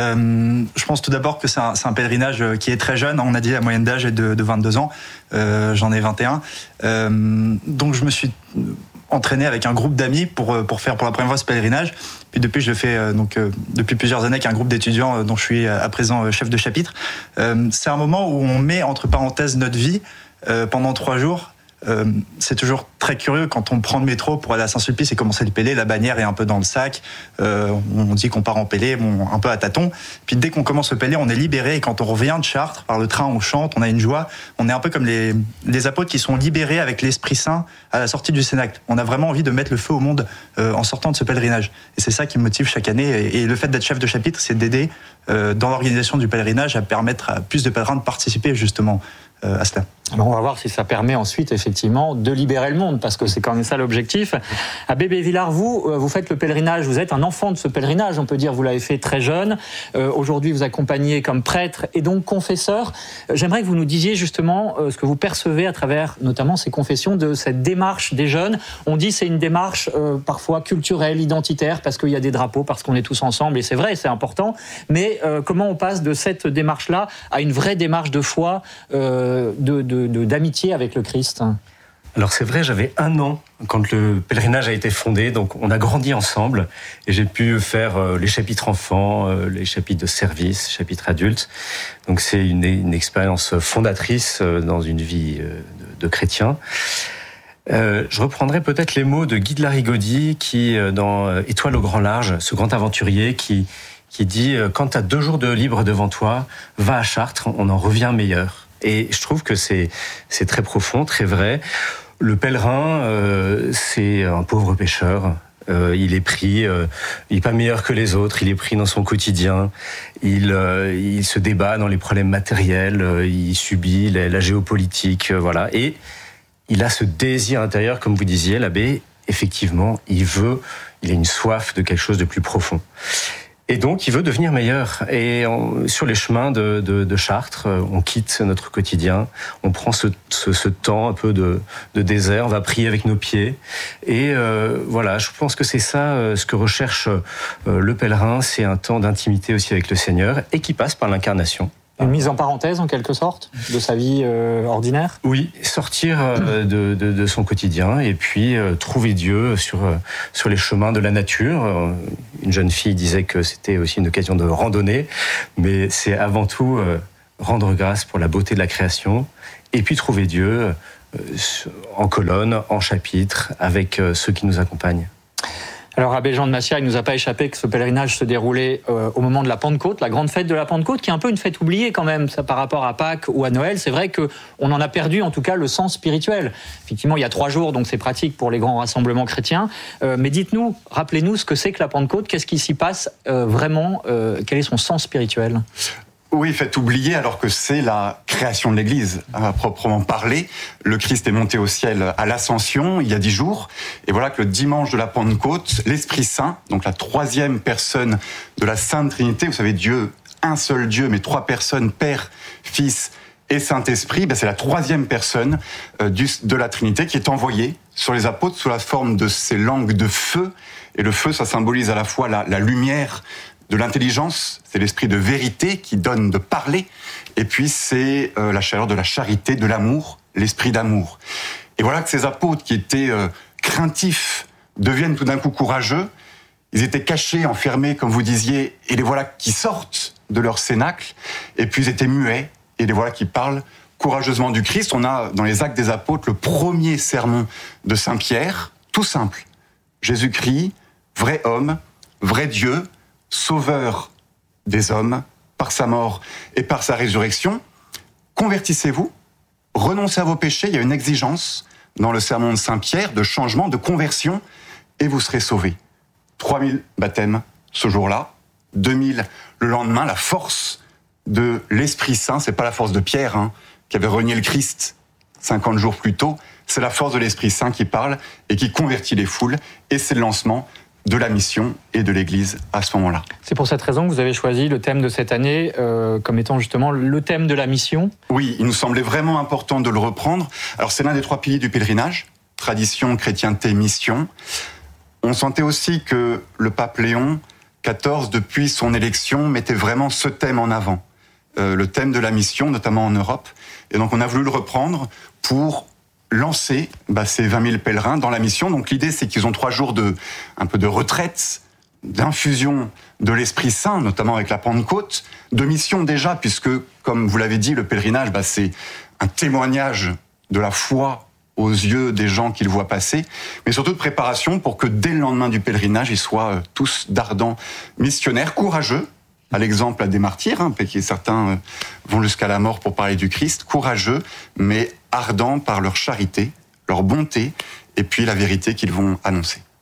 Je pense tout d'abord que c'est un pèlerinage qui est très jeune. On a dit la moyenne d'âge est de 22 ans. J'en ai 21. Donc je me suis entraîné avec un groupe d'amis pour faire pour la première fois ce pèlerinage. Puis depuis, je le fais depuis plusieurs années avec un groupe d'étudiants dont je suis à présent chef de chapitre. C'est un moment où on met entre parenthèses notre vie pendant 3 jours. C'est toujours très curieux quand on prend le métro pour aller à Saint-Sulpice et commencer le pélé, la bannière est un peu dans le sac, on dit qu'on part en pélé, un peu à tâtons, puis dès qu'on commence le pélé, on est libéré, et quand on revient de Chartres, par le train, on chante, on a une joie, on est un peu comme les apôtres qui sont libérés avec l'Esprit Saint à la sortie du Cénacle. On a vraiment envie de mettre le feu au monde en sortant de ce pèlerinage, et c'est ça qui me motive chaque année, et le fait d'être chef de chapitre, c'est d'aider dans l'organisation du pèlerinage à permettre à plus de pèlerins de participer justement à cela. Alors on va voir si ça permet ensuite effectivement de libérer le monde, parce que c'est quand même ça l'objectif. Abbé Bévillard, vous faites le pèlerinage, vous êtes un enfant de ce pèlerinage, on peut dire, vous l'avez fait très jeune. Aujourd'hui vous accompagnez comme prêtre et donc confesseur. J'aimerais que vous nous disiez justement ce que vous percevez à travers notamment ces confessions de cette démarche des jeunes. On dit c'est une démarche parfois culturelle, identitaire, parce qu'il y a des drapeaux, parce qu'on est tous ensemble, et c'est vrai, c'est important. Mais comment on passe de cette démarche-là à une vraie démarche de foi, d'amitié avec le Christ? Alors c'est vrai, j'avais 1 an quand le pèlerinage a été fondé, donc on a grandi ensemble et j'ai pu faire les chapitres enfants, les chapitres de service, chapitres adultes. Donc c'est une expérience fondatrice dans une vie de chrétien. Je reprendrai peut-être les mots de Guy de Larigaudy qui, dans Étoile au grand large, ce grand aventurier qui dit « Quand tu as 2 jours de libre devant toi, va à Chartres, on en revient meilleur ». Et je trouve que c'est très profond, très vrai. Le pèlerin, c'est un pauvre pêcheur. Il est pris, il n'est pas meilleur que les autres, il est pris dans son quotidien. Il se débat dans les problèmes matériels, il subit la géopolitique, voilà. Et il a ce désir intérieur, comme vous disiez, l'abbé. Effectivement, il a une soif de quelque chose de plus profond. Et donc, il veut devenir meilleur. Et sur les chemins de Chartres, on quitte notre quotidien, on prend ce temps un peu de désert, on va prier avec nos pieds. Et voilà, je pense que c'est ça ce que recherche le pèlerin, c'est un temps d'intimité aussi avec le Seigneur, et qui passe par l'incarnation. Une mise en parenthèse, en quelque sorte, de sa vie ordinaire? Oui, sortir de son quotidien et puis trouver Dieu sur les chemins de la nature. Une jeune fille disait que c'était aussi une occasion de randonnée, mais c'est avant tout rendre grâce pour la beauté de la création et puis trouver Dieu en colonne, en chapitre, avec ceux qui nous accompagnent. Alors, Abbé Jean de Massiat, il ne nous a pas échappé que ce pèlerinage se déroulait au moment de la Pentecôte, la grande fête de la Pentecôte, qui est un peu une fête oubliée quand même, ça, par rapport à Pâques ou à Noël. C'est vrai qu'on en a perdu en tout cas le sens spirituel. Effectivement, il y a 3 jours, donc c'est pratique pour les grands rassemblements chrétiens. Mais dites-nous, rappelez-nous ce que c'est que la Pentecôte, qu'est-ce qui s'y passe vraiment, quel est son sens spirituel ? Oui, faites oublier alors que c'est la création de l'Église, à proprement parler. Le Christ est monté au ciel à l'Ascension, il y a 10 jours. Et voilà que le dimanche de la Pentecôte, l'Esprit Saint, donc la 3e personne de la Sainte Trinité, vous savez, Dieu, un seul Dieu, mais 3 personnes, Père, Fils et Saint-Esprit, c'est la 3e personne de la Trinité qui est envoyée sur les apôtres sous la forme de ces langues de feu. Et le feu, ça symbolise à la fois la lumière de l'intelligence, c'est l'esprit de vérité qui donne de parler, et puis c'est la chaleur de la charité, de l'amour, l'esprit d'amour. Et voilà que ces apôtres qui étaient craintifs deviennent tout d'un coup courageux. Ils étaient cachés, enfermés, comme vous disiez, et les voilà qui sortent de leur cénacle, et puis ils étaient muets, et les voilà qui parlent courageusement du Christ. On a dans les Actes des Apôtres le premier sermon de Saint Pierre, tout simple. Jésus-Christ, vrai homme, vrai Dieu, sauveur des hommes, par sa mort et par sa résurrection. Convertissez-vous, renoncez à vos péchés, il y a une exigence dans le sermon de Saint-Pierre de changement, de conversion, et vous serez sauvés. 3000 baptêmes ce jour-là, 2000 le lendemain, la force de l'Esprit Saint, c'est pas la force de Pierre, qui avait renié le Christ 50 jours plus tôt, c'est la force de l'Esprit Saint qui parle et qui convertit les foules, et c'est le lancement de la mission et de l'Église à ce moment-là. C'est pour cette raison que vous avez choisi le thème de cette année comme étant justement le thème de la mission. Oui, il nous semblait vraiment important de le reprendre. Alors c'est l'un des 3 piliers du pèlerinage, tradition, chrétienté, mission. On sentait aussi que le pape Léon XIV, depuis son élection, mettait vraiment ce thème en avant, le thème de la mission, notamment en Europe. Et donc on a voulu le reprendre pour lancer ces 20 000 pèlerins dans la mission. Donc l'idée, c'est qu'ils ont 3 jours un peu de retraite, d'infusion de l'Esprit Saint, notamment avec la Pentecôte, de mission déjà, puisque, comme vous l'avez dit, le pèlerinage, c'est un témoignage de la foi aux yeux des gens qu'ils voient passer, mais surtout de préparation pour que dès le lendemain du pèlerinage, ils soient tous d'ardents missionnaires, courageux, à l'exemple des martyrs, qui certains vont jusqu'à la mort pour parler du Christ, courageux, mais ardents par leur charité, leur bonté, et puis la vérité qu'ils vont annoncer.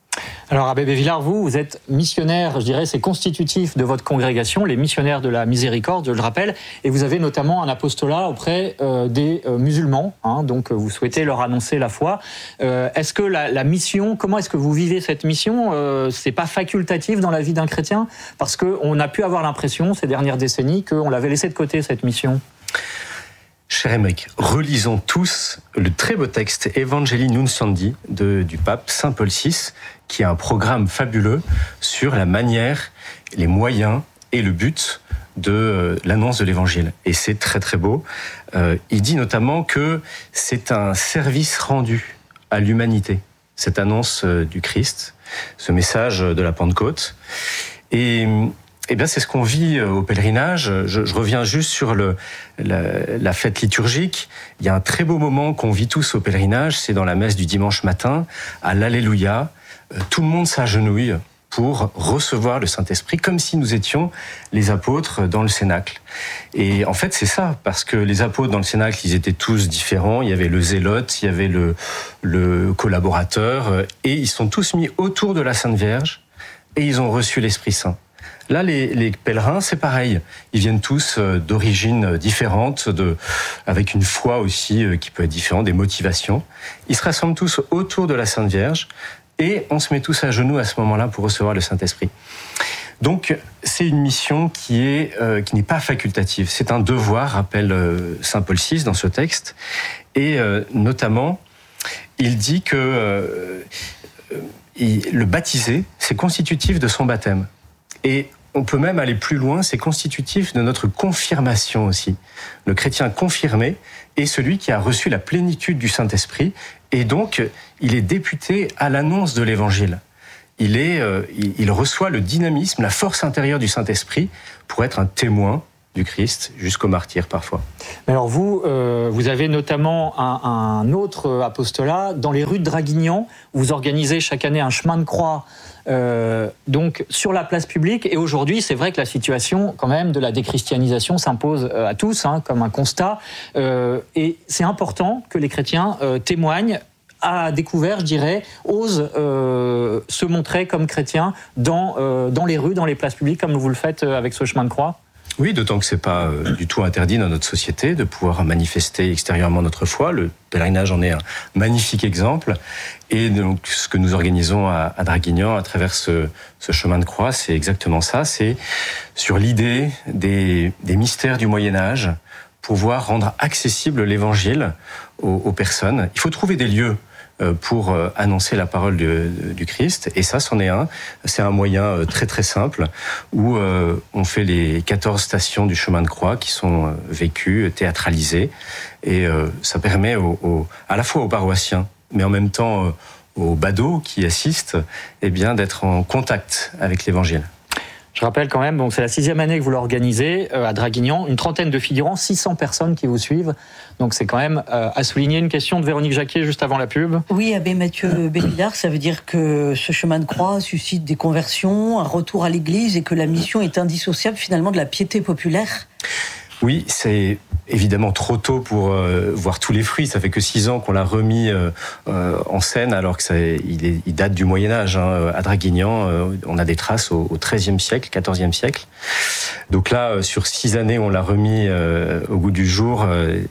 Alors Abbé Bévillard, vous êtes missionnaire, je dirais, c'est constitutif de votre congrégation, les missionnaires de la miséricorde, je le rappelle, et vous avez notamment un apostolat auprès des musulmans, donc vous souhaitez leur annoncer la foi. Est-ce que la mission, comment est-ce que vous vivez cette mission ? C'est pas facultatif dans la vie d'un chrétien ? Parce qu'on a pu avoir l'impression ces dernières décennies qu'on l'avait laissé de côté, cette mission. Cher Émeric, relisons tous le très beau texte Evangelii Nunciandi du pape Saint Paul VI, qui a un programme fabuleux sur la manière, les moyens et le but de l'annonce de l'Évangile. Et c'est très très beau. Il dit notamment que c'est un service rendu à l'humanité, cette annonce du Christ, ce message de la Pentecôte. Et bien, c'est ce qu'on vit au pèlerinage. Je reviens juste sur la fête liturgique. Il y a un très beau moment qu'on vit tous au pèlerinage, c'est dans la messe du dimanche matin, à l'Alléluia. Tout le monde s'agenouille pour recevoir le Saint-Esprit, comme si nous étions les apôtres dans le Cénacle. Et en fait, c'est ça, parce que les apôtres dans le Cénacle, ils étaient tous différents. Il y avait le zélote, il y avait le collaborateur, et ils sont tous mis autour de la Sainte Vierge, et ils ont reçu l'Esprit Saint. Là, les pèlerins, c'est pareil. Ils viennent tous d'origines différentes, avec une foi aussi qui peut être différente, des motivations. Ils se rassemblent tous autour de la Sainte Vierge et on se met tous à genoux à ce moment-là pour recevoir le Saint-Esprit. Donc, c'est une mission qui n'est pas facultative. C'est un devoir, rappelle Saint Paul VI dans ce texte. Et notamment, il dit que le baptisé, c'est constitutif de son baptême. Et on peut même aller plus loin, c'est constitutif de notre confirmation aussi. Le chrétien confirmé est celui qui a reçu la plénitude du Saint-Esprit, et donc il est député à l'annonce de l'Évangile. Il reçoit le dynamisme, la force intérieure du Saint-Esprit pour être un témoin du Christ, jusqu'au martyr parfois. Mais alors vous avez notamment un autre apostolat dans les rues de Draguignan. Vous organisez chaque année un chemin de croix donc sur la place publique. Et aujourd'hui, c'est vrai que la situation quand même de la déchristianisation s'impose à tous, comme un constat. Et c'est important que les chrétiens témoignent à découvert, je dirais, osent se montrer comme chrétiens dans les rues, dans les places publiques, comme vous le faites avec ce chemin de croix. Oui, d'autant que c'est pas du tout interdit dans notre société de pouvoir manifester extérieurement notre foi. Le pèlerinage en est un magnifique exemple. Et donc, ce que nous organisons à Draguignan à travers ce chemin de croix, c'est exactement ça. C'est sur l'idée des mystères du Moyen-Âge, pouvoir rendre accessible l'Évangile aux personnes. Il faut trouver des lieux pour annoncer la parole du Christ, et ça, c'en est un. C'est un moyen très très simple où on fait les 14 stations du chemin de croix qui sont vécues, théâtralisées, et ça permet à la fois aux paroissiens, mais en même temps aux badauds qui assistent, d'être en contact avec l'Évangile. Je rappelle quand même, donc c'est la 6e année que vous l'organisez à Draguignan, une trentaine de figurants, 600 personnes qui vous suivent. Donc c'est quand même à souligner. Une question de Véronique Jacquet juste avant la pub. Oui, Abbé Mathieu Bévillard, ça veut dire que ce chemin de croix suscite des conversions, un retour à l'Église et que la mission est indissociable finalement de la piété populaire ? Oui, c'est évidemment trop tôt pour voir tous les fruits. Ça fait que 6 ans qu'on l'a remis en scène, alors que il date du Moyen-Âge. À Draguignan, on a des traces au XIIIe siècle, XIVe siècle. Donc là, sur 6 années, on l'a remis au goût du jour.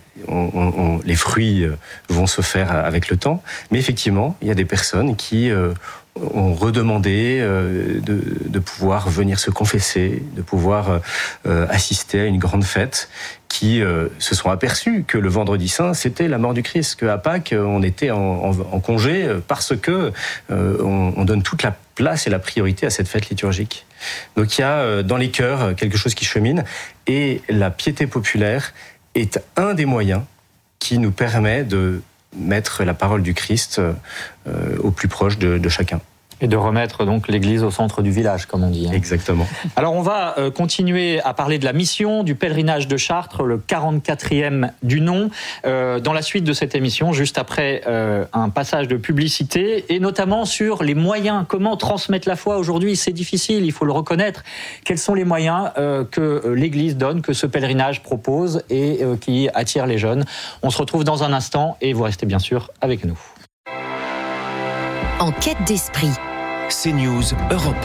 Les fruits vont se faire avec le temps. Mais effectivement, il y a des personnes qui ont redemandé de pouvoir venir se confesser, de pouvoir assister à une grande fête, qui se sont aperçus que le vendredi saint, c'était la mort du Christ, qu'à Pâques, on était en congé parce que on donne toute la place et la priorité à cette fête liturgique. Donc il y a dans les cœurs quelque chose qui chemine, et la piété populaire est un des moyens qui nous permet de mettre la parole du Christ au plus proche de chacun. Et de remettre donc l'Église au centre du village, comme on dit. Exactement. Alors on va continuer à parler de la mission, du pèlerinage de Chartres, le 44e du nom, dans la suite de cette émission, juste après un passage de publicité, et notamment sur les moyens, comment transmettre la foi aujourd'hui. C'est difficile, il faut le reconnaître. Quels sont les moyens que l'Église donne, que ce pèlerinage propose et qui attire les jeunes? On se retrouve dans un instant et vous restez bien sûr avec nous. En quête d'esprit, CNews Europe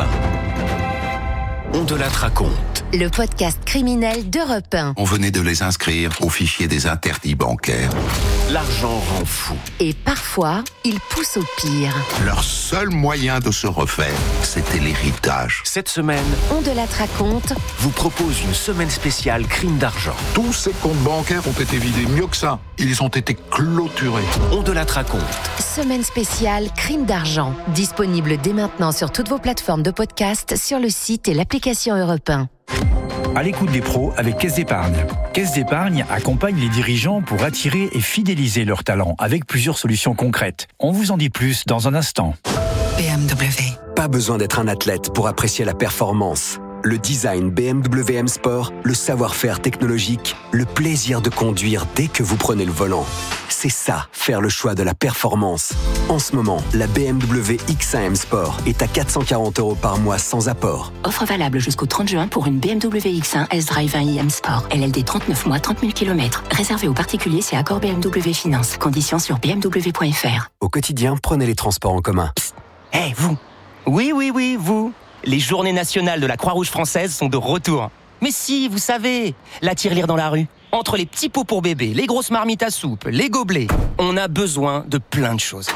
1. On de la raconte. Le podcast criminel d'Europe 1. On venait de les inscrire au fichier des interdits bancaires. L'argent rend fou. Et parfois, il pousse au pire. Leur seul moyen de se refaire, c'était l'héritage. Cette semaine, On de la raconte vous propose une semaine spéciale crime d'argent. Tous ces comptes bancaires ont été vidés, mieux que ça. Ils ont été clôturés. On de la raconte. Semaine spéciale crime d'argent. Disponible dès maintenant sur toutes vos plateformes de podcast, sur le site et l'application Europe 1. À l'écoute des pros avec Caisse d'Épargne. Caisse d'Épargne accompagne les dirigeants pour attirer et fidéliser leurs talents avec plusieurs solutions concrètes. On vous en dit plus dans un instant. BMW. Pas besoin d'être un athlète pour apprécier la performance. Le design BMW M Sport, le savoir-faire technologique, le plaisir de conduire dès que vous prenez le volant. C'est ça, faire le choix de la performance. En ce moment, la BMW X1 M Sport est à 440 € par mois sans apport. Offre valable jusqu'au 30 juin pour une BMW X1 S-Drive 1i M Sport. LLD 39 mois, 30 000 km. Réservé aux particuliers, c'est accord BMW Finance. Conditions sur bmw.fr. Au quotidien, prenez les transports en commun. Hé, vous! Oui, vous! Les journées nationales de la Croix-Rouge française sont de retour. Mais si, vous savez, la tirelire dans la rue. Entre les petits pots pour bébé, les grosses marmites à soupe, les gobelets, on a besoin de plein de choses.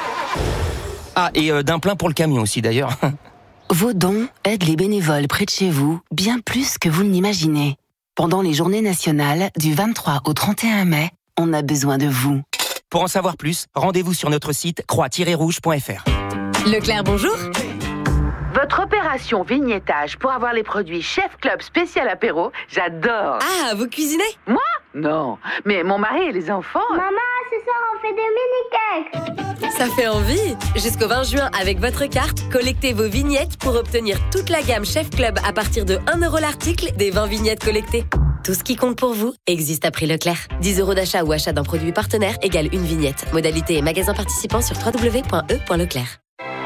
Ah, et d'un plein pour le camion aussi d'ailleurs. Vos dons aident les bénévoles près de chez vous bien plus que vous ne l'imaginez. Pendant les journées nationales, du 23 au 31 mai, on a besoin de vous. Pour en savoir plus, rendez-vous sur notre site croix-rouge.fr. Leclerc, bonjour. Votre opération vignettage pour avoir les produits Chef Club spécial apéro, j'adore. Ah, vous cuisinez? Moi? Non, mais mon mari et les enfants... Maman, ce soir on fait des mini-cakes. Ça fait envie. Jusqu'au 20 juin, avec votre carte, collectez vos vignettes pour obtenir toute la gamme Chef Club à partir de 1 € l'article des 20 vignettes collectées. Tout ce qui compte pour vous existe à prix Leclerc. 10 € d'achat ou achat d'un produit partenaire égale une vignette. Modalité et magasin participant sur www.e.leclerc.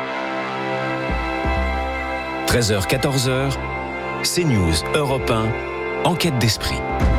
13h, 14h, CNews Europe 1, Enquête d'esprit.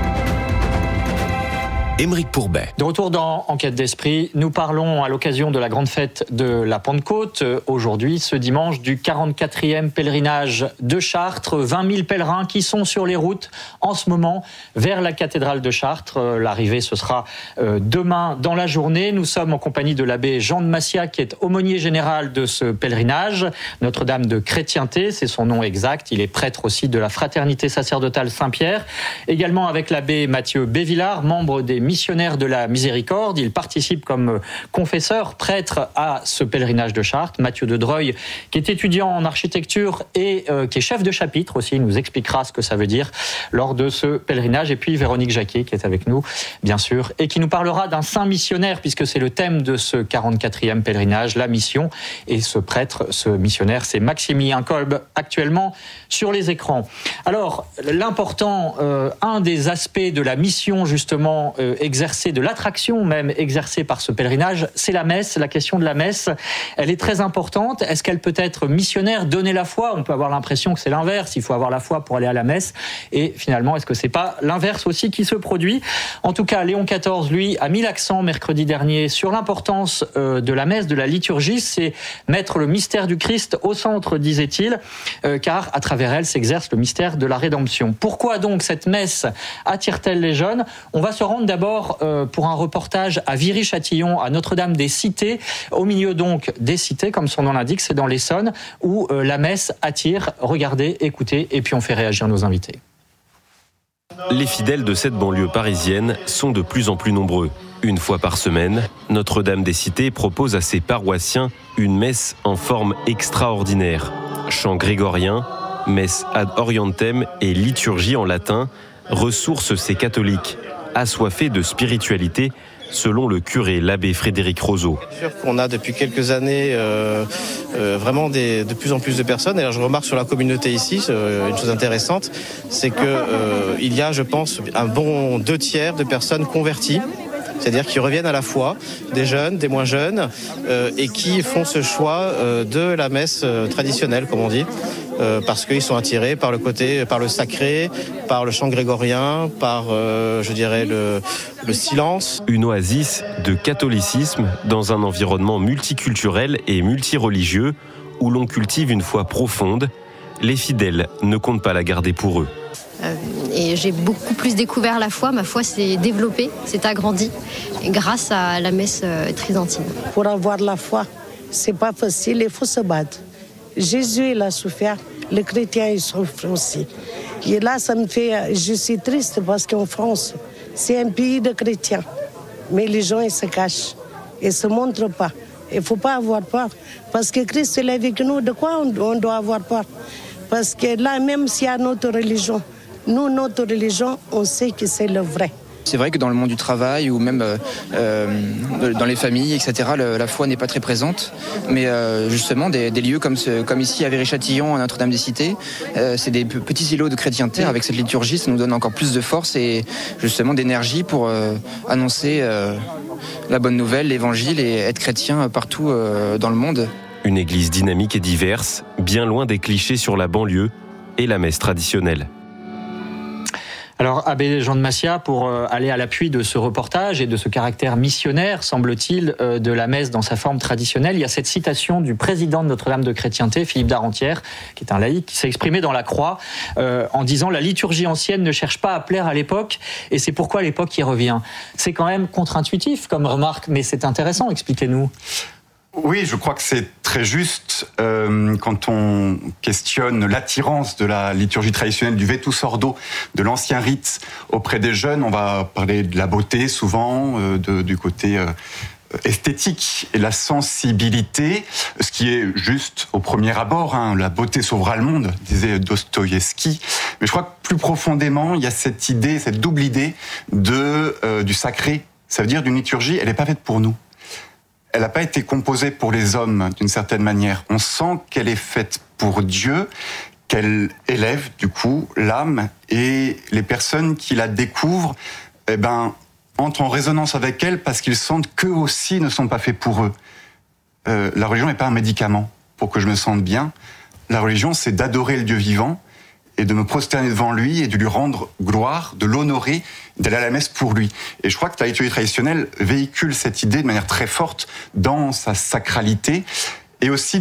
Aymeric Pourbet. De retour dans Enquête d'esprit, nous parlons à l'occasion de la grande fête de la Pentecôte, aujourd'hui, ce dimanche, du 44e pèlerinage de Chartres. 20 000 pèlerins qui sont sur les routes en ce moment vers la cathédrale de Chartres. L'arrivée, ce sera demain dans la journée. Nous sommes en compagnie de l'abbé Jean de Massia, qui est aumônier général de ce pèlerinage. Notre-Dame de Chrétienté, c'est son nom exact. Il est prêtre aussi de la Fraternité sacerdotale Saint-Pierre. Également avec l'abbé Mathieu Bévillard, membre des missionnaire de la miséricorde. Il participe comme confesseur, prêtre à ce pèlerinage de Chartres. Mathieu de Dreuil, qui est étudiant en architecture et qui est chef de chapitre aussi, il nous expliquera ce que ça veut dire lors de ce pèlerinage. Et puis Véronique Jacquet, qui est avec nous, bien sûr, et qui nous parlera d'un saint missionnaire, puisque c'est le thème de ce 44e pèlerinage, la mission. Et ce prêtre, ce missionnaire, c'est Maximilien Kolb, actuellement sur les écrans. Alors, l'important, un des aspects de la mission, justement, exercée, de l'attraction même exercée par ce pèlerinage, c'est la messe. La question de la messe, elle est très importante. Est-ce qu'elle peut être missionnaire, donner la foi? On peut avoir l'impression que c'est l'inverse, il faut avoir la foi pour aller à la messe. Et finalement, est-ce que c'est pas l'inverse aussi qui se produit? En tout cas, Léon XIV, lui, a mis l'accent mercredi dernier sur l'importance de la messe, de la liturgie. C'est mettre le mystère du Christ au centre, disait-il, car à travers elle s'exerce le mystère de la rédemption. Pourquoi donc cette messe attire-t-elle les jeunes? On va se rendre d'abord pour un reportage à Viry-Châtillon, à Notre-Dame des Cités, au milieu donc des cités, comme son nom l'indique, c'est dans l'Essonne, où la messe attire. Regardez, écoutez, et puis on fait réagir nos invités. Les fidèles de cette banlieue parisienne sont de plus en plus nombreux. Une fois par semaine, Notre-Dame des Cités propose à ses paroissiens une messe en forme extraordinaire. Chant grégorien, messe ad orientem et liturgie en latin ressourcent ces catholiques assoiffés de spiritualité, selon le curé, l'abbé Frédéric Roseau. C'est sûr qu'on a depuis quelques années vraiment de plus en plus de personnes. Et alors je remarque sur la communauté ici, une chose intéressante, c'est qu'il y a, je pense, un bon 2/3 de personnes converties. C'est-à-dire qui reviennent à la foi, des jeunes, des moins jeunes, et qui font ce choix de la messe traditionnelle, comme on dit, parce qu'ils sont attirés par le sacré, par le chant grégorien, par, je dirais, le silence. Une oasis de catholicisme dans un environnement multiculturel et multireligieux, où l'on cultive une foi profonde, les fidèles ne comptent pas la garder pour eux. Et j'ai beaucoup plus découvert la foi. Ma foi s'est développée, s'est agrandie grâce à la messe tridentine. Pour avoir la foi, c'est pas facile, il faut se battre. Jésus, il a souffert, les chrétiens, ils souffrent aussi. Et là, je suis triste parce qu'en France, c'est un pays de chrétiens. Mais les gens, ils se cachent, ils ne se montrent pas. Il ne faut pas avoir peur, parce que Christ est avec nous. De quoi on doit avoir peur? Parce que là, même s'il y a notre religion, nous, notre religion, on sait que c'est le vrai. C'est vrai que dans le monde du travail ou même dans les familles, etc., la foi n'est pas très présente. Mais justement, des lieux comme ici à Viry-Châtillon, à Notre-Dame-des-Cités, c'est des petits îlots de chrétienté. Avec cette liturgie, ça nous donne encore plus de force et justement d'énergie pour annoncer la bonne nouvelle, l'évangile et être chrétien partout dans le monde. Une église dynamique et diverse, bien loin des clichés sur la banlieue et la messe traditionnelle. Alors, Abbé Jean de Massiat, pour aller à l'appui de ce reportage et de ce caractère missionnaire, semble-t-il, de la messe dans sa forme traditionnelle, il y a cette citation du président de Notre-Dame de Chrétienté, Philippe d'Arrentière, qui est un laïc, qui s'est exprimé dans la Croix en disant « La liturgie ancienne ne cherche pas à plaire à l'époque, et c'est pourquoi l'époque y revient ». C'est quand même contre-intuitif comme remarque, mais c'est intéressant, expliquez-nous. Oui, je crois que c'est très juste quand on questionne l'attirance de la liturgie traditionnelle du Vetus Ordo, de l'ancien rite auprès des jeunes. On va parler de la beauté souvent, du côté esthétique et la sensibilité, ce qui est juste au premier abord. La beauté sauvera le monde, disait Dostoïevski. Mais je crois que plus profondément, il y a cette idée, cette double idée du sacré. Ça veut dire d'une liturgie, elle n'est pas faite pour nous. Elle n'a pas été composée pour les hommes, d'une certaine manière. On sent qu'elle est faite pour Dieu, qu'elle élève, du coup, l'âme, et les personnes qui la découvrent, entrent en résonance avec elle parce qu'ils sentent qu'eux aussi ne sont pas faits pour eux. La religion n'est pas un médicament pour que je me sente bien. La religion, c'est d'adorer le Dieu vivant et de me prosterner devant lui et de lui rendre gloire, de l'honorer, d'aller à la messe pour lui. Et je crois que la liturgie traditionnelle véhicule cette idée de manière très forte dans sa sacralité et aussi